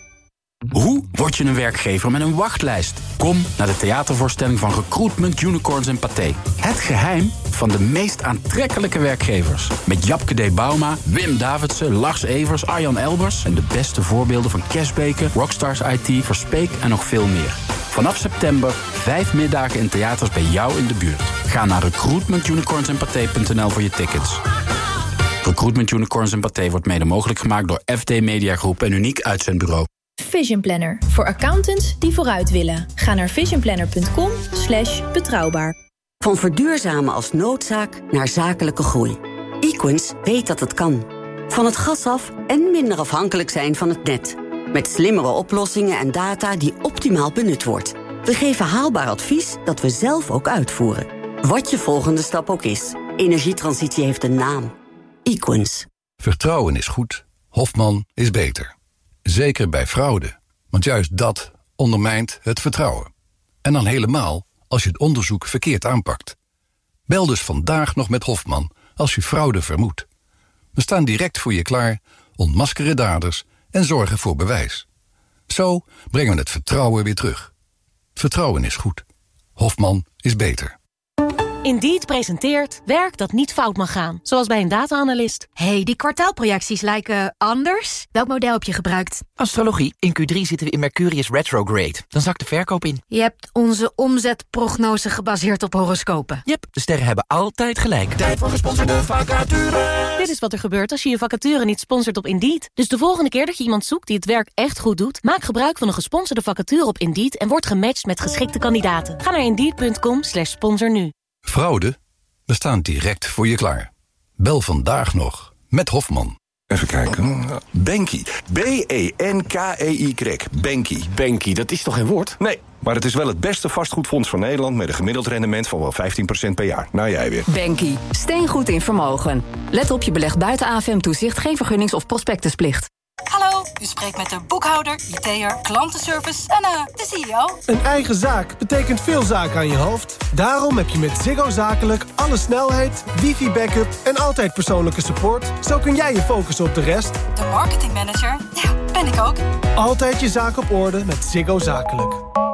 Hoe word je een werkgever met een wachtlijst? Kom naar de theatervoorstelling van Recruitment Unicorns en Pathé. Het geheim van de meest aantrekkelijke werkgevers. Met Japke D. Bauma, Wim Davidsen, Lars Evers, Arjan Elbers... en de beste voorbeelden van Cashbeke, Rockstars IT, Verspeek en nog veel meer. Vanaf september 5 middagen in theaters bij jou in de buurt. Ga naar recruitmentunicornsandpathé.nl voor je tickets. Recruitment Unicorns en Pathé wordt mede mogelijk gemaakt door FD Media Groep en Uniek Uitzendbureau. Vision Planner. Voor accountants die vooruit willen. Ga naar visionplanner.com/betrouwbaar. Van verduurzamen als noodzaak naar zakelijke groei. Equens weet dat het kan. Van het gas af en minder afhankelijk zijn van het net. Met slimmere oplossingen en data die optimaal benut wordt. We geven haalbaar advies dat we zelf ook uitvoeren. Wat je volgende stap ook is. Energietransitie heeft een naam. Equens. Vertrouwen is goed. Hofman is beter. Zeker bij fraude, want juist dat ondermijnt het vertrouwen. En dan helemaal als je het onderzoek verkeerd aanpakt. Bel dus vandaag nog met Hofman als je fraude vermoedt. We staan direct voor je klaar, ontmaskeren daders en zorgen voor bewijs. Zo brengen we het vertrouwen weer terug. Vertrouwen is goed. Hofman is beter. Indeed presenteert werk dat niet fout mag gaan. Zoals bij een data-analyst. Hey, die kwartaalprojecties lijken anders. Welk model heb je gebruikt? Astrologie. In Q3 zitten we in Mercurius retrograde. Dan zakt de verkoop in. Je hebt onze omzetprognose gebaseerd op horoscopen. Yep, de sterren hebben altijd gelijk. Tijd voor gesponsorde vacature. Dit is wat er gebeurt als je je vacature niet sponsort op Indeed. Dus de volgende keer dat je iemand zoekt die het werk echt goed doet... maak gebruik van een gesponsorde vacature op Indeed... en word gematcht met geschikte kandidaten. Ga naar Indeed.com/sponsor nu. Fraude? We staan direct voor je klaar. Bel vandaag nog met Hofman. Even kijken. Banky. B-E-N-K-E-Y. Banky. Banky, dat is toch geen woord? Nee, maar het is wel het beste vastgoedfonds van Nederland... met een gemiddeld rendement van wel 15% per jaar. Nou, jij weer. Banky. Steengoed in vermogen. Let op, je belegt buiten AFM-toezicht geen vergunnings- of prospectusplicht. Hallo, u spreekt met de boekhouder, IT'er, klantenservice en de CEO. Een eigen zaak betekent veel zaken aan je hoofd. Daarom heb je met Ziggo Zakelijk alle snelheid, wifi-backup en altijd persoonlijke support. Zo kun jij je focussen op de rest. De marketingmanager, ja, ben ik ook. Altijd je zaak op orde met Ziggo Zakelijk.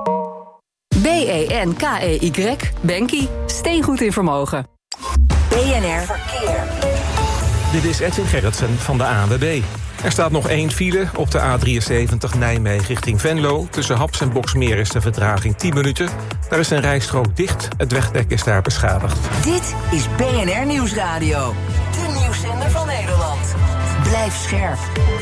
BENKEY. Bankie. Steengoed in vermogen. BNR Verkeer. Dit is Edwin Gerritsen van de ANWB. Er staat nog 1 file op de A73 Nijmegen richting Venlo. Tussen Haps en Boxmeer is de vertraging 10 minuten. Daar is een rijstrook dicht. Het wegdek is daar beschadigd. Dit is BNR Nieuwsradio. De nieuwszender van Nederland. Blijf scherp.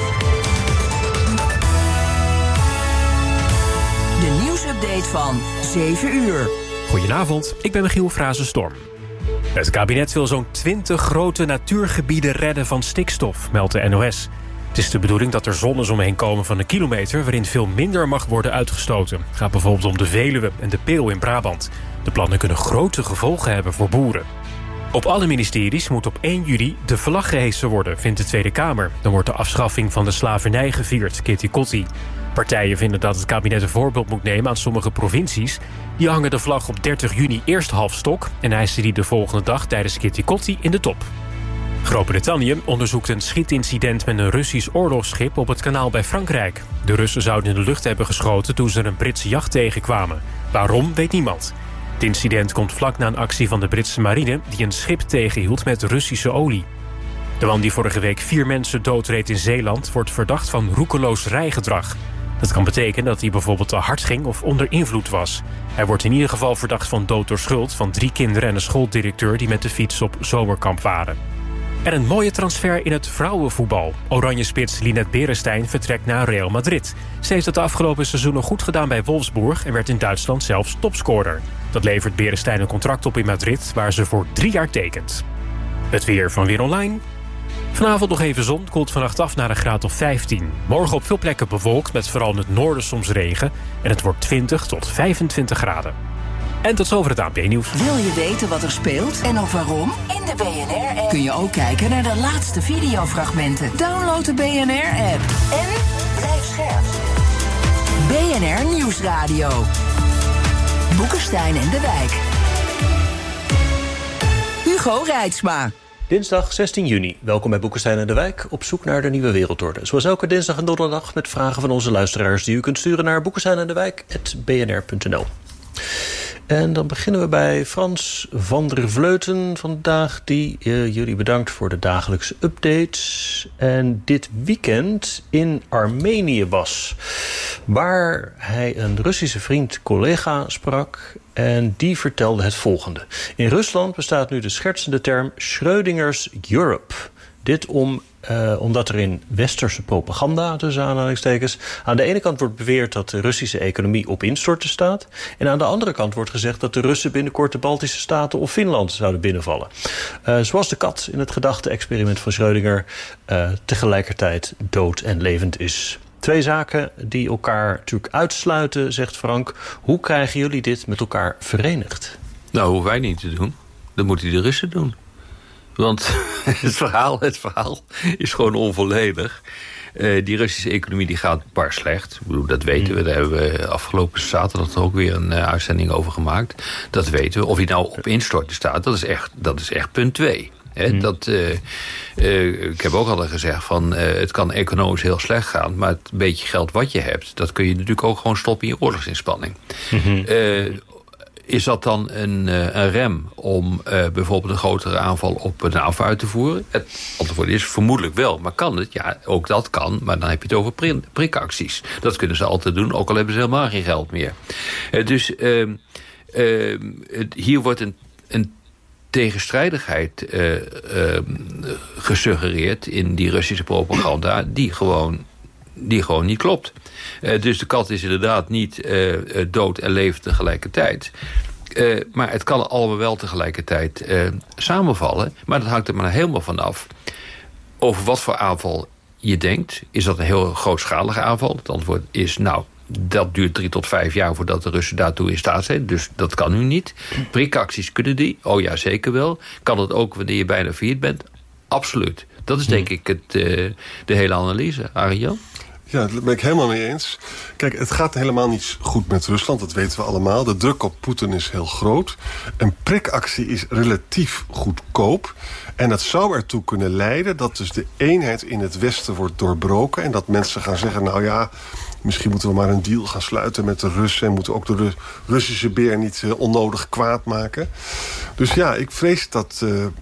De nieuwsupdate van 7 uur. Goedenavond, ik ben Michiel Frazenstorm. Het kabinet wil zo'n 20 grote natuurgebieden redden van stikstof, meldt de NOS. Het is de bedoeling dat er zones omheen komen van een kilometer waarin veel minder mag worden uitgestoten. Het gaat bijvoorbeeld om de Veluwe en de Peel in Brabant. De plannen kunnen grote gevolgen hebben voor boeren. Op alle ministeries moet op 1 juli de vlag gehesen worden, vindt de Tweede Kamer. Dan wordt de afschaffing van de slavernij gevierd, Kitty Kotti. Partijen vinden dat het kabinet een voorbeeld moet nemen aan sommige provincies. Die hangen de vlag op 30 juni eerst half stok en hijsen die de volgende dag tijdens Kitty Kotti in de top. Groot-Brittannië onderzoekt een schietincident met een Russisch oorlogsschip op het kanaal bij Frankrijk. De Russen zouden in de lucht hebben geschoten toen ze een Britse jacht tegenkwamen. Waarom, weet niemand. Het incident komt vlak na een actie van de Britse marine die een schip tegenhield met Russische olie. De man die vorige week 4 mensen doodreed in Zeeland wordt verdacht van roekeloos rijgedrag. Dat kan betekenen dat hij bijvoorbeeld te hard ging of onder invloed was. Hij wordt in ieder geval verdacht van dood door schuld van 3 kinderen en een schooldirecteur die met de fiets op zomerkamp waren. En een mooie transfer in het vrouwenvoetbal. Oranje-spits Linette Beresteyn vertrekt naar Real Madrid. Ze heeft het de afgelopen seizoenen goed gedaan bij Wolfsburg en werd in Duitsland zelfs topscorer. Dat levert Beresteyn een contract op in Madrid waar ze voor 3 jaar tekent. Het weer van Weer Online. Vanavond nog even zon, koelt vannacht af naar een graad of 15. Morgen op veel plekken bewolkt met vooral in het noorden soms regen. En het wordt 20 tot 25 graden. En tot zover het ANP-nieuws. Wil je weten wat er speelt en ook waarom? In de BNR-app kun je ook kijken naar de laatste videofragmenten. Download de BNR-app en blijf scherp. BNR Nieuwsradio. Boekenstein en de Wijk. Hugo Reitsma. Dinsdag 16 juni. Welkom bij Boekenstein en de Wijk, op zoek naar de nieuwe wereldorde. Zoals elke dinsdag en donderdag met vragen van onze luisteraars die u kunt sturen naar boekensteinendewijk@bnr.nl. En dan beginnen we bij Frans van der Vleuten vandaag, die jullie bedankt voor de dagelijkse updates. En dit weekend in Armenië was, waar hij een Russische vriend-collega sprak. En die vertelde het volgende. In Rusland bestaat nu de schertsende term Schrödingers Europe. Dit omdat er in westerse propaganda, tussen aanhalingstekens, aan de ene kant wordt beweerd dat de Russische economie op instorten staat. En aan de andere kant wordt gezegd dat de Russen binnenkort de Baltische Staten of Finland zouden binnenvallen. Zoals de kat in het gedachte-experiment van Schrödinger tegelijkertijd dood en levend is. 2 zaken die elkaar natuurlijk uitsluiten, zegt Frank. Hoe krijgen jullie dit met elkaar verenigd? Nou, hoeven wij niet te doen. Dat moeten de Russen doen. Want het verhaal is gewoon onvolledig. Die Russische economie die gaat bar slecht. Ik bedoel, dat weten we. Daar hebben we afgelopen zaterdag ook weer een uitzending over gemaakt. Dat weten we. Of hij nou op instorten staat, dat is echt punt 2. Ik heb ook al gezegd van het kan economisch heel slecht gaan, maar het beetje geld wat je hebt, dat kun je natuurlijk ook gewoon stoppen in je oorlogsinspanning. Is dat dan een rem om bijvoorbeeld een grotere aanval op een NAVO uit te voeren? Het antwoord is vermoedelijk wel. Maar kan het? Ja, ook dat kan. Maar dan heb je het over prikacties. Dat kunnen ze altijd doen, ook al hebben ze helemaal geen geld meer. Dus hier wordt een tegenstrijdigheid gesuggereerd in die Russische propaganda die gewoon niet klopt. Dus de kat is inderdaad niet dood en levend tegelijkertijd. Maar het kan allemaal wel tegelijkertijd samenvallen. Maar dat hangt er maar helemaal vanaf over wat voor aanval je denkt. Is dat een heel grootschalige aanval? Het antwoord is dat duurt 3 tot 5 jaar voordat de Russen daartoe in staat zijn. Dus dat kan nu niet. Prikacties kunnen die? Oh ja, zeker wel. Kan het ook wanneer je bijna failliet bent? Absoluut. Dat is denk ik de hele analyse. Arjan? Ja, dat ben ik helemaal mee eens. Kijk, het gaat helemaal niet goed met Rusland, dat weten we allemaal. De druk op Poetin is heel groot. Een prikactie is relatief goedkoop. En dat zou ertoe kunnen leiden dat dus de eenheid in het Westen wordt doorbroken. En dat mensen gaan zeggen, nou ja, misschien moeten we maar een deal gaan sluiten met de Russen. En moeten ook de Russische beer niet onnodig kwaad maken. Dus ja, ik vrees dat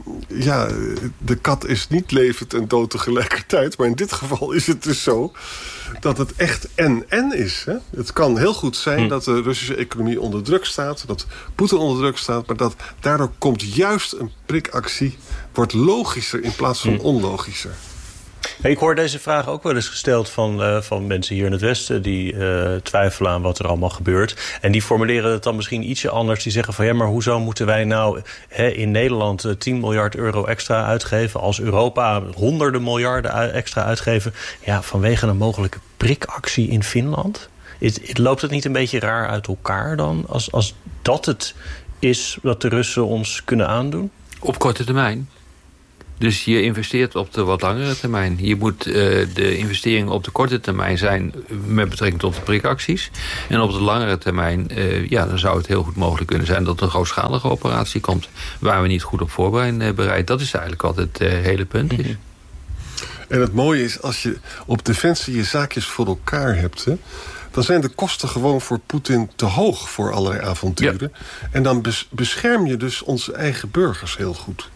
de kat is niet levend en dood tegelijkertijd. Maar in dit geval is het dus zo dat het echt en is. Hè? Het kan heel goed zijn dat de Russische economie onder druk staat. Dat Poetin onder druk staat. Maar dat daardoor komt juist een prikactie. Wordt logischer in plaats van onlogischer. Ik hoor deze vraag ook wel eens gesteld van mensen hier in het Westen die twijfelen aan wat er allemaal gebeurt. En die formuleren het dan misschien ietsje anders. Die zeggen van ja, maar hoezo moeten wij nou in Nederland 10 miljard euro extra uitgeven, als Europa honderden miljarden extra uitgeven, ja, vanwege een mogelijke prikactie in Finland? Loopt het niet een beetje raar uit elkaar dan, als dat het is wat de Russen ons kunnen aandoen? Op korte termijn. Dus je investeert op de wat langere termijn. Je moet de investeringen op de korte termijn zijn met betrekking tot de prikacties. En op de langere termijn, dan zou het heel goed mogelijk kunnen zijn dat er een grootschalige operatie komt waar we niet goed op voorbereid. Dat is eigenlijk wat het hele punt is. En het mooie is, als je op defensie je zaakjes voor elkaar hebt, hè, dan zijn de kosten gewoon voor Poetin te hoog voor allerlei avonturen. Ja. En dan bescherm je dus onze eigen burgers heel goed.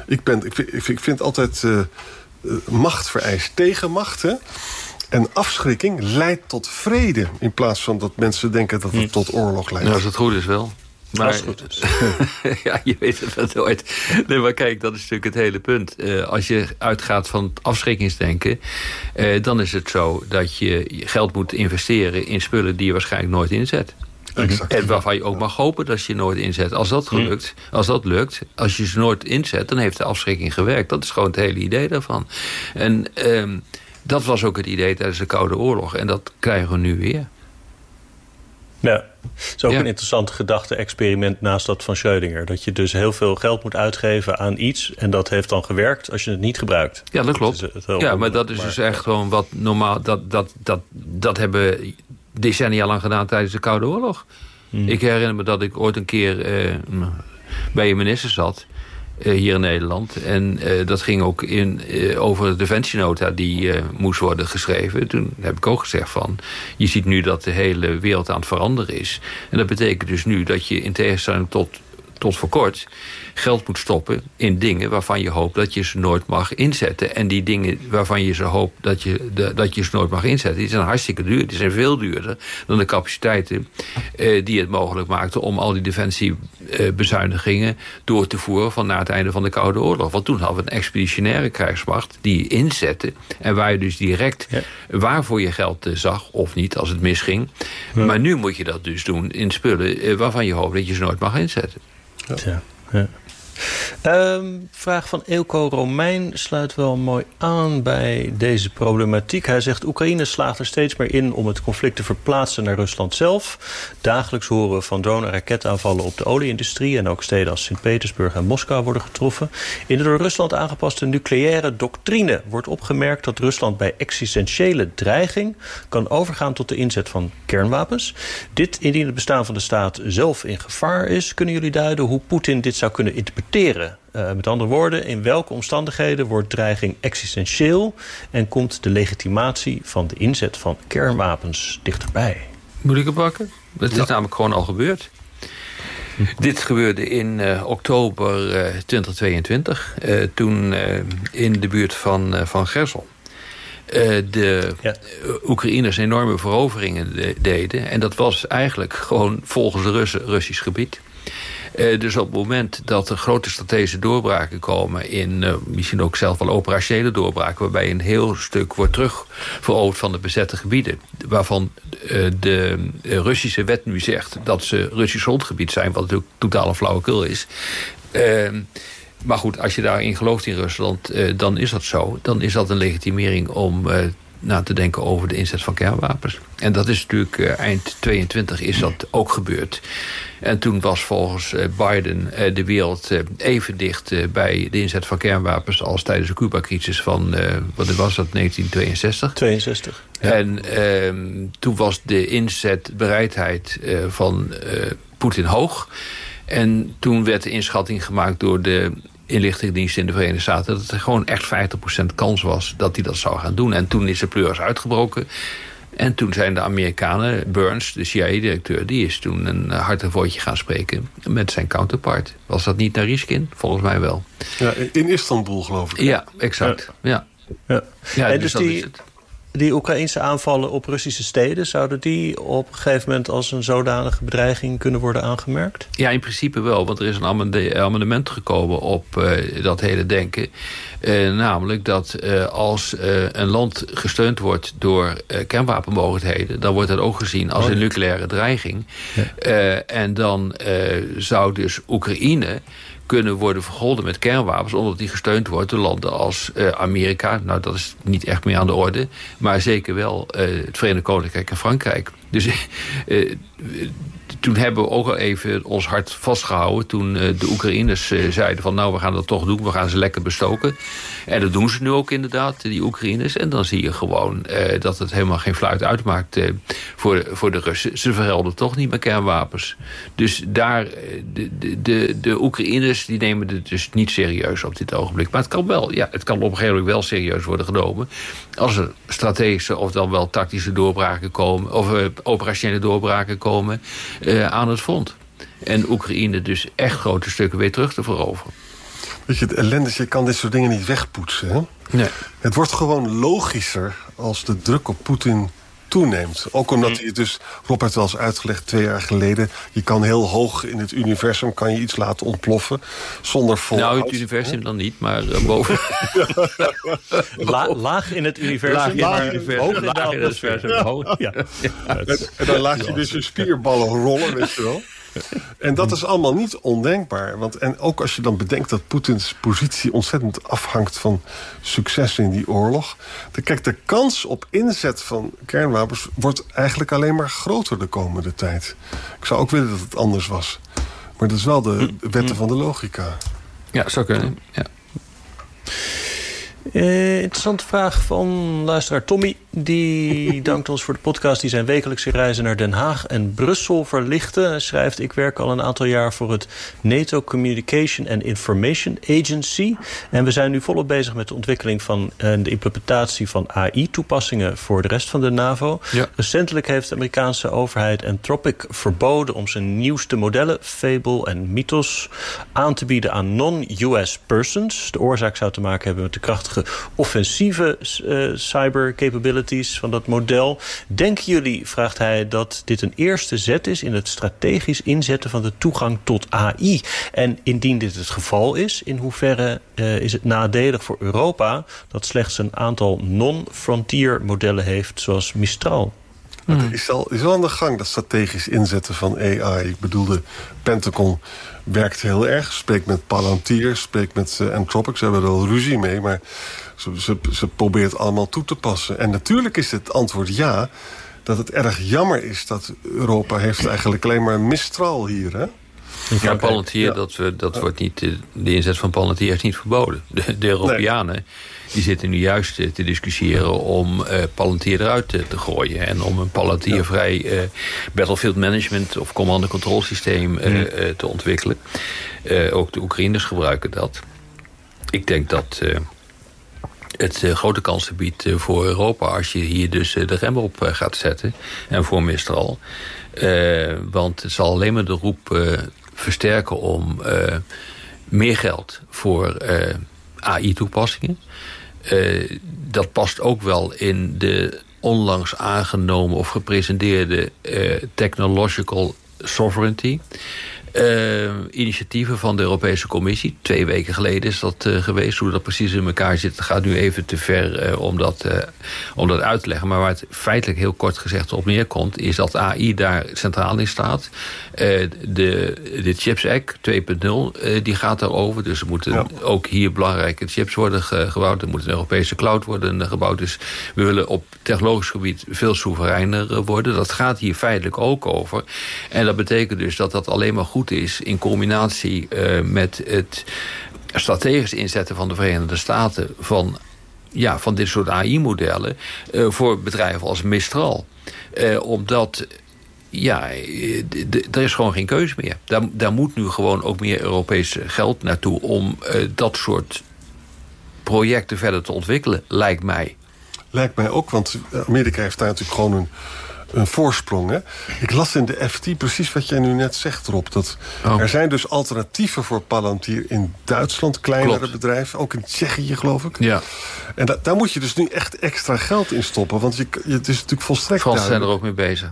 Ik vind altijd macht vereist tegenmacht. Hè? En afschrikking leidt tot vrede. In plaats van dat mensen denken dat het tot oorlog leidt. Nou, als het goed is wel. Maar, als het goed is. Ja, je weet het wel nooit. Nee, maar kijk, dat is natuurlijk het hele punt. Als je uitgaat van het afschrikkingsdenken, dan is het zo dat je geld moet investeren in spullen die je waarschijnlijk nooit inzet. Exact. En waarvan je ook mag hopen dat je nooit inzet. Als dat lukt, als je ze nooit inzet, dan heeft de afschrikking gewerkt. Dat is gewoon het hele idee daarvan. En dat was ook het idee tijdens de Koude Oorlog. En dat krijgen we nu weer. Ja, het is ook een interessant gedachte-experiment naast dat van Schrödinger. Dat je dus heel veel geld moet uitgeven aan iets, en dat heeft dan gewerkt als je het niet gebruikt. Ja, dat klopt. Maar dat is dus echt gewoon wat normaal. Dat hebben decennia lang gedaan tijdens de Koude Oorlog. Ik herinner me dat ik ooit een keer bij een minister zat, hier in Nederland. En dat ging ook over de defensienota die moest worden geschreven. Toen heb ik ook gezegd van, je ziet nu dat de hele wereld aan het veranderen is. En dat betekent dus nu dat je in tegenstelling tot voor kort geld moet stoppen in dingen waarvan je hoopt dat je ze nooit mag inzetten. En die dingen waarvan je ze hoopt dat je ze nooit mag inzetten, die zijn hartstikke duur. Die zijn veel duurder dan de capaciteiten die het mogelijk maakten om al die defensiebezuinigingen door te voeren van na het einde van de Koude Oorlog. Want toen hadden we een expeditionaire krijgsmacht die inzette en waar je dus direct waarvoor je geld zag of niet als het misging. Ja. Maar nu moet je dat dus doen in spullen waarvan je hoopt dat je ze nooit mag inzetten. Ja. Vraag van Eelco Romein sluit wel mooi aan bij deze problematiek. Hij zegt, Oekraïne slaagt er steeds meer in om het conflict te verplaatsen naar Rusland zelf. Dagelijks horen we van drone- en raketaanvallen op de olieindustrie en ook steden als Sint-Petersburg en Moskou worden getroffen. In de door Rusland aangepaste nucleaire doctrine wordt opgemerkt dat Rusland bij existentiële dreiging kan overgaan tot de inzet van kernwapens. Dit indien het bestaan van de staat zelf in gevaar is. Kunnen jullie duiden hoe Poetin dit zou kunnen interpreteren? Met andere woorden, in welke omstandigheden wordt dreiging existentieel en komt de legitimatie van de inzet van kernwapens dichterbij? Moet ik het pakken? Het is namelijk gewoon al gebeurd. Dit gebeurde in oktober 2022, toen in de buurt van Gerson de Oekraïners enorme veroveringen deden. En dat was eigenlijk gewoon volgens de Russen Russisch gebied. Dus op het moment dat er grote strategische doorbraken komen in misschien ook zelf wel operationele doorbraken, waarbij een heel stuk wordt terugveroverd van de bezette gebieden, waarvan de Russische wet nu zegt dat ze Russisch grondgebied zijn, wat natuurlijk totale flauwekul is. Maar goed, als je daarin gelooft in Rusland, dan is dat zo. Dan is dat een legitimering om na te denken over de inzet van kernwapens. En dat is natuurlijk eind 22 is dat ook gebeurd. En toen was volgens Biden de wereld even dicht bij de inzet van kernwapens als tijdens de Cuba-crisis van, wat was dat, 1962? 62. Ja. En toen was de inzetbereidheid van Poetin hoog. En toen werd de inschatting gemaakt door de inlichtingendienst in de Verenigde Staten dat er gewoon echt 50% kans was dat hij dat zou gaan doen. En toen is de pleuris uitgebroken. En toen zijn de Amerikanen, Burns, de CIA-directeur, die is toen een hartig woordje gaan spreken met zijn counterpart. Was dat niet Naryshkin? Volgens mij wel. Ja, in Istanbul, geloof ik. Ja, exact. Ja. En dus die Oekraïnse aanvallen op Russische steden, zouden die op een gegeven moment als een zodanige bedreiging kunnen worden aangemerkt? Ja, in principe wel, want er is een amendement gekomen op dat hele denken. Namelijk dat als een land gesteund wordt door kernwapenmogelijkheden, dan wordt dat ook gezien als een nucleaire dreiging. Ja. En dan zou dus Oekraïne kunnen worden vergolden met kernwapens, omdat die gesteund wordt door landen als Amerika. Nou, dat is niet echt meer aan de orde, maar zeker wel het Verenigd Koninkrijk en Frankrijk. Dus toen hebben we ook al even ons hart vastgehouden toen de Oekraïners zeiden van nou, we gaan dat toch doen, we gaan ze lekker bestoken. En dat doen ze nu ook inderdaad, die Oekraïners. En dan zie je gewoon dat het helemaal geen fluit uitmaakt voor de Russen. Ze vergelden toch niet met kernwapens. Dus daar, de Oekraïners die nemen het dus niet serieus op dit ogenblik. Maar het kan wel, ja, het kan op een gegeven moment wel serieus worden genomen als er strategische of dan wel tactische doorbraken komen, of operationele doorbraken komen aan het front. En Oekraïne dus echt grote stukken weer terug te veroveren. Weet je, het ellende is, je kan dit soort dingen niet wegpoetsen. Hè? Nee. Het wordt gewoon logischer als de druk op Poetin toeneemt. Ook omdat hij het dus, Rob heeft wel eens uitgelegd 2 jaar geleden, je kan heel hoog in het universum kan je iets laten ontploffen zonder volhoud. Nou, het universum dan niet, maar boven. Laag in het universum. Laag in het universum. Ja. En dan laat je dus je spierballen rollen, weet je wel. En dat is allemaal niet ondenkbaar. En ook als je dan bedenkt dat Poetins positie ontzettend afhangt van succes in die oorlog. Kijk, de kans op inzet van kernwapens wordt eigenlijk alleen maar groter de komende tijd. Ik zou ook willen dat het anders was. Maar dat is wel de wetten van de logica. Ja, zou kunnen. Ja. Interessante vraag van luisteraar Tommy. Die dankt ons voor de podcast die zijn wekelijkse reizen naar Den Haag en Brussel verlichten. Hij schrijft, ik werk al een aantal jaar voor het NATO Communication and Information Agency. En we zijn nu volop bezig met de ontwikkeling van de implementatie van AI-toepassingen voor de rest van de NAVO. Ja. Recentelijk heeft de Amerikaanse overheid Anthropic verboden om zijn nieuwste modellen, Fable en Mythos, aan te bieden aan non-US persons. De oorzaak zou te maken hebben met de krachtige offensieve cyber capabilities van dat model. Denken jullie, vraagt hij, dat dit een eerste zet is in het strategisch inzetten van de toegang tot AI? En indien dit het geval is, in hoeverre is het nadelig voor Europa dat slechts een aantal non-frontier modellen heeft, zoals Mistral? Het is al aan de gang, dat strategisch inzetten van AI. Ik bedoel, de Pentagon werkt heel erg. Spreekt met Palantir, spreekt met Anthropic. Ze hebben er al ruzie mee, maar ze probeert het allemaal toe te passen. En natuurlijk is het antwoord ja, dat het erg jammer is dat Europa heeft eigenlijk alleen maar Mistral hier, hè? Ja, Palantir, dat wordt niet, de inzet van Palantir is niet verboden. De Europeanen die zitten nu juist te discussiëren om Palantir eruit te gooien. En om een Palantir-vrij battlefield management of command and control systeem te ontwikkelen. Ook de Oekraïners gebruiken dat. Ik denk dat het grote kansen biedt voor Europa als je hier dus de rem op gaat zetten. En voor Mistral. Want het zal alleen maar de roep versterken om meer geld voor AI-toepassingen. Dat past ook wel in de onlangs aangenomen of gepresenteerde technological sovereignty. initiatieven van de Europese Commissie. 2 weken geleden is dat geweest. Hoe dat precies in elkaar zit, gaat nu even te ver om dat uit te leggen. Maar waar het feitelijk heel kort gezegd op neerkomt, is dat AI daar centraal in staat. De Chips Act 2.0, die gaat daarover. Dus er moeten ook hier belangrijke chips worden gebouwd. Er moet een Europese cloud worden gebouwd. Dus we willen op technologisch gebied veel soevereiner worden. Dat gaat hier feitelijk ook over. En dat betekent dus dat alleen maar goed is in combinatie met het strategisch inzetten van de Verenigde Staten van dit soort AI-modellen voor bedrijven als Mistral. Omdat er is gewoon geen keuze meer. Daar moet nu gewoon ook meer Europees geld naartoe om dat soort projecten verder te ontwikkelen, lijkt mij. Lijkt mij ook, want Amerika heeft daar natuurlijk gewoon een voorsprong. Hè? Ik las in de FT precies wat jij nu net zegt, Rob. Dat er zijn dus alternatieven voor Palantir in Duitsland, kleinere bedrijven. Ook in Tsjechië, geloof ik. Ja. En daar moet je dus nu echt extra geld in stoppen. Want het is natuurlijk volstrekt Fransen zijn er ook mee bezig.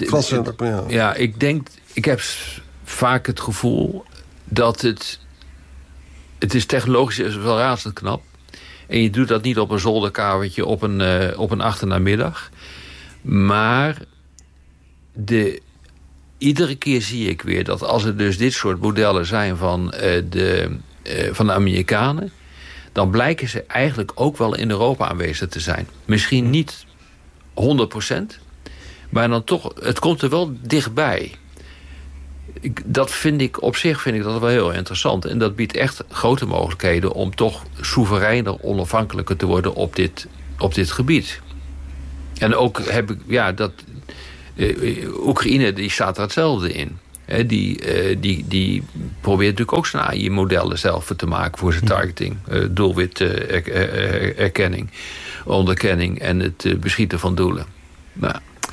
Ik heb vaak het gevoel dat het is technologisch wel razend knap. En je doet dat niet op een zolderkamertje op een achternamiddag. Maar iedere keer zie ik weer dat als er dus dit soort modellen zijn van de Amerikanen, dan blijken ze eigenlijk ook wel in Europa aanwezig te zijn. Misschien niet 100%, maar dan toch, het komt er wel dichtbij. Op zich vind ik dat wel heel interessant. En dat biedt echt grote mogelijkheden om toch soevereiner, onafhankelijker te worden op dit gebied. En ook Oekraïne, die staat er hetzelfde in. Die probeert natuurlijk ook zijn AI-modellen zelf te maken voor zijn targeting, doelwitherkenning, onderkenning en het beschieten van doelen. Nou,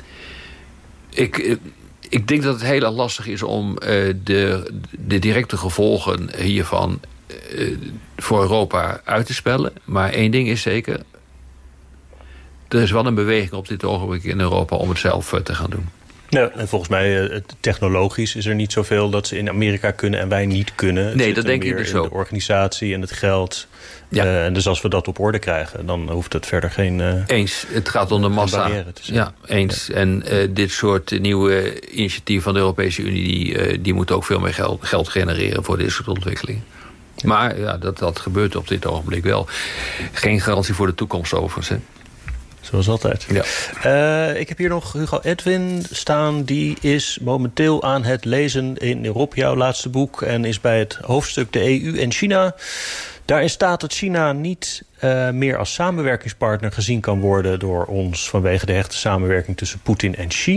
ik denk dat het heel erg lastig is om de directe gevolgen hiervan voor Europa uit te spellen. Maar één ding is zeker, er is wel een beweging op dit ogenblik in Europa om het zelf te gaan doen. Ja, en volgens mij technologisch is er niet zoveel dat ze in Amerika kunnen en wij niet kunnen. Nee, dat denk ik dus ook. De organisatie en het geld. Ja. En dus als we dat op orde krijgen, dan hoeft het verder geen eens. Het gaat om de massa. Ja, eens. Ja. En dit soort nieuwe initiatieven van de Europese Unie, die moeten ook veel meer geld genereren voor dit soort ontwikkelingen. Maar ja, dat gebeurt op dit ogenblik wel. Geen garantie voor de toekomst overigens, hè. Zoals altijd. Ja. Ik heb hier nog Hugo Edwin staan. Die is momenteel aan het lezen in Europa, jouw laatste boek. En is bij het hoofdstuk de EU en China. Daarin staat dat China niet meer als samenwerkingspartner gezien kan worden door ons vanwege de hechte samenwerking tussen Poetin en Xi.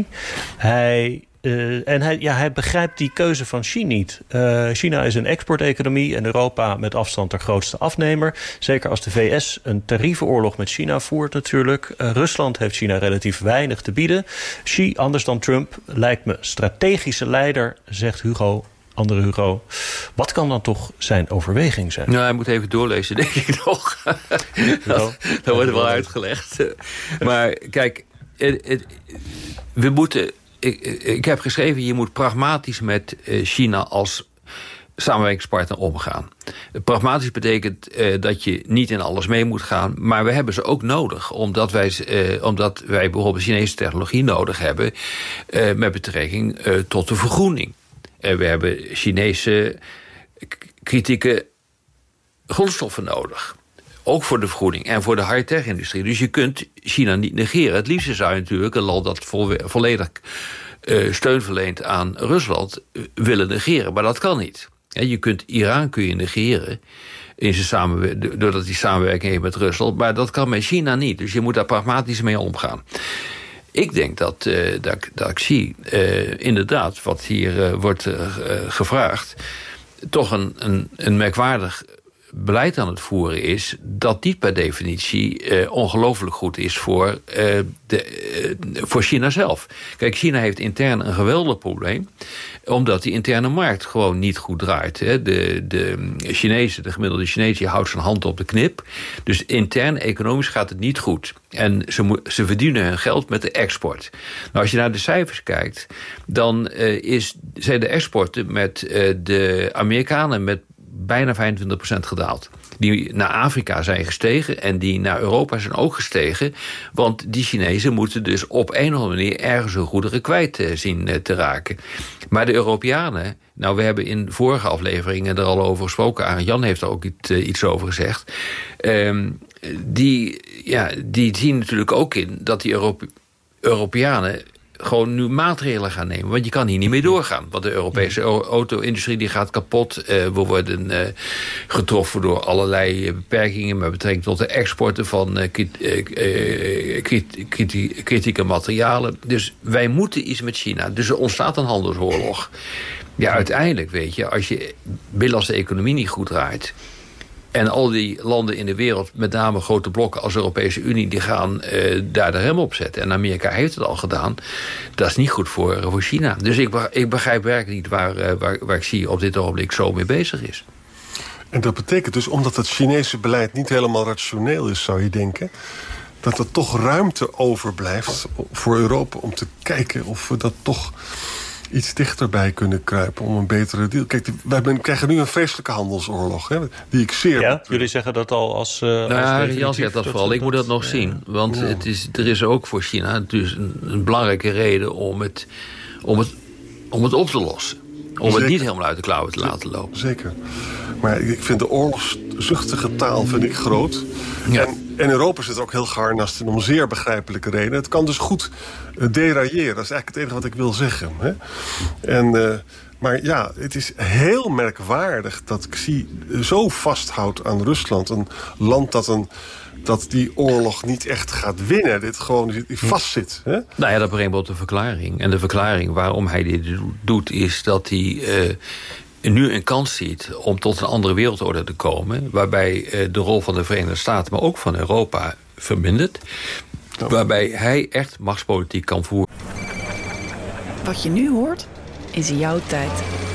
Hij begrijpt die keuze van Xi niet. China is een exporteconomie en Europa met afstand de grootste afnemer. Zeker als de VS een tariefenoorlog met China voert natuurlijk. Rusland heeft China relatief weinig te bieden. Xi, anders dan Trump, lijkt me strategische leider, zegt andere Hugo. Wat kan dan toch zijn overweging zijn? Nou, hij moet even doorlezen, denk ik nog. Dat wordt wel uitgelegd. Maar kijk, we moeten... Ik heb geschreven, je moet pragmatisch met China als samenwerkingspartner omgaan. Pragmatisch betekent dat je niet in alles mee moet gaan, maar we hebben ze ook nodig, omdat wij bijvoorbeeld Chinese technologie nodig hebben met betrekking tot de vergroening. We hebben Chinese kritieke grondstoffen nodig. Ook voor de vergroening en voor de high-tech-industrie. Dus je kunt China niet negeren. Het liefste zou je natuurlijk een land dat volledig steun verleent aan Rusland willen negeren. Maar dat kan niet. Iran kun je negeren doordat die samenwerking heeft met Rusland. Maar dat kan met China niet. Dus je moet daar pragmatisch mee omgaan. Ik denk dat Xi inderdaad, wat hier wordt gevraagd, toch een merkwaardig beleid aan het voeren is, dat niet per definitie ongelooflijk goed is voor China zelf. Kijk, China heeft intern een geweldig probleem, omdat die interne markt gewoon niet goed draait. Hè. De gemiddelde Chinees, die houdt zijn hand op de knip. Dus intern, economisch gaat het niet goed. En ze verdienen hun geld met de export. Nou, als je naar de cijfers kijkt, dan zijn de exporten met de Amerikanen met bijna 25% gedaald. Die naar Afrika zijn gestegen en die naar Europa zijn ook gestegen. Want die Chinezen moeten dus op een of andere manier ergens hun goederen kwijt zien te raken. Maar de Europeanen, nou, we hebben in vorige afleveringen er al over gesproken. Arend Jan heeft er ook iets over gezegd. Die zien natuurlijk ook in dat die Europeanen gewoon nu maatregelen gaan nemen. Want je kan hier niet meer doorgaan. Want de Europese auto-industrie die gaat kapot. We worden getroffen door allerlei beperkingen met betrekking tot de exporten van kritieke materialen. Dus wij moeten iets met China. Dus er ontstaat een handelsoorlog. Ja, uiteindelijk weet je, als de economie niet goed draait, en al die landen in de wereld, met name grote blokken als de Europese Unie, die gaan daar de rem op zetten. En Amerika heeft het al gedaan. Dat is niet goed voor China. Dus ik begrijp werkelijk niet waar ik zie op dit ogenblik zo mee bezig is. En dat betekent dus, omdat het Chinese beleid niet helemaal rationeel is, zou je denken, dat er toch ruimte overblijft voor Europa om te kijken of we dat toch iets dichterbij kunnen kruipen om een betere deal. Kijk, wij krijgen nu een vreselijke handelsoorlog, hè, die ik zeer... Ja, jullie zeggen dat al als... Jan zegt dat vooral. Ik moet dat nog zien. Want er is ook voor China dus een belangrijke reden om het op te lossen. Om het niet helemaal uit de klauwen te laten lopen. Zeker. Maar ik vind de oorlogszuchtige taal groot. Ja. En Europa zit ook heel geharnast in om zeer begrijpelijke redenen. Het kan dus goed derailleren. Dat is eigenlijk het enige wat ik wil zeggen. Hè? Maar ja, het is heel merkwaardig dat Xi zo vasthoudt aan Rusland. Een land dat die oorlog niet echt gaat winnen. Dit gewoon vastzit. Hè? Nou ja, dat brengt me op de verklaring. En de verklaring waarom hij dit doet is dat hij nu een kans ziet om tot een andere wereldorde te komen, waarbij de rol van de Verenigde Staten, maar ook van Europa, vermindert. Waarbij hij echt machtspolitiek kan voeren. Wat je nu hoort, is jouw tijd.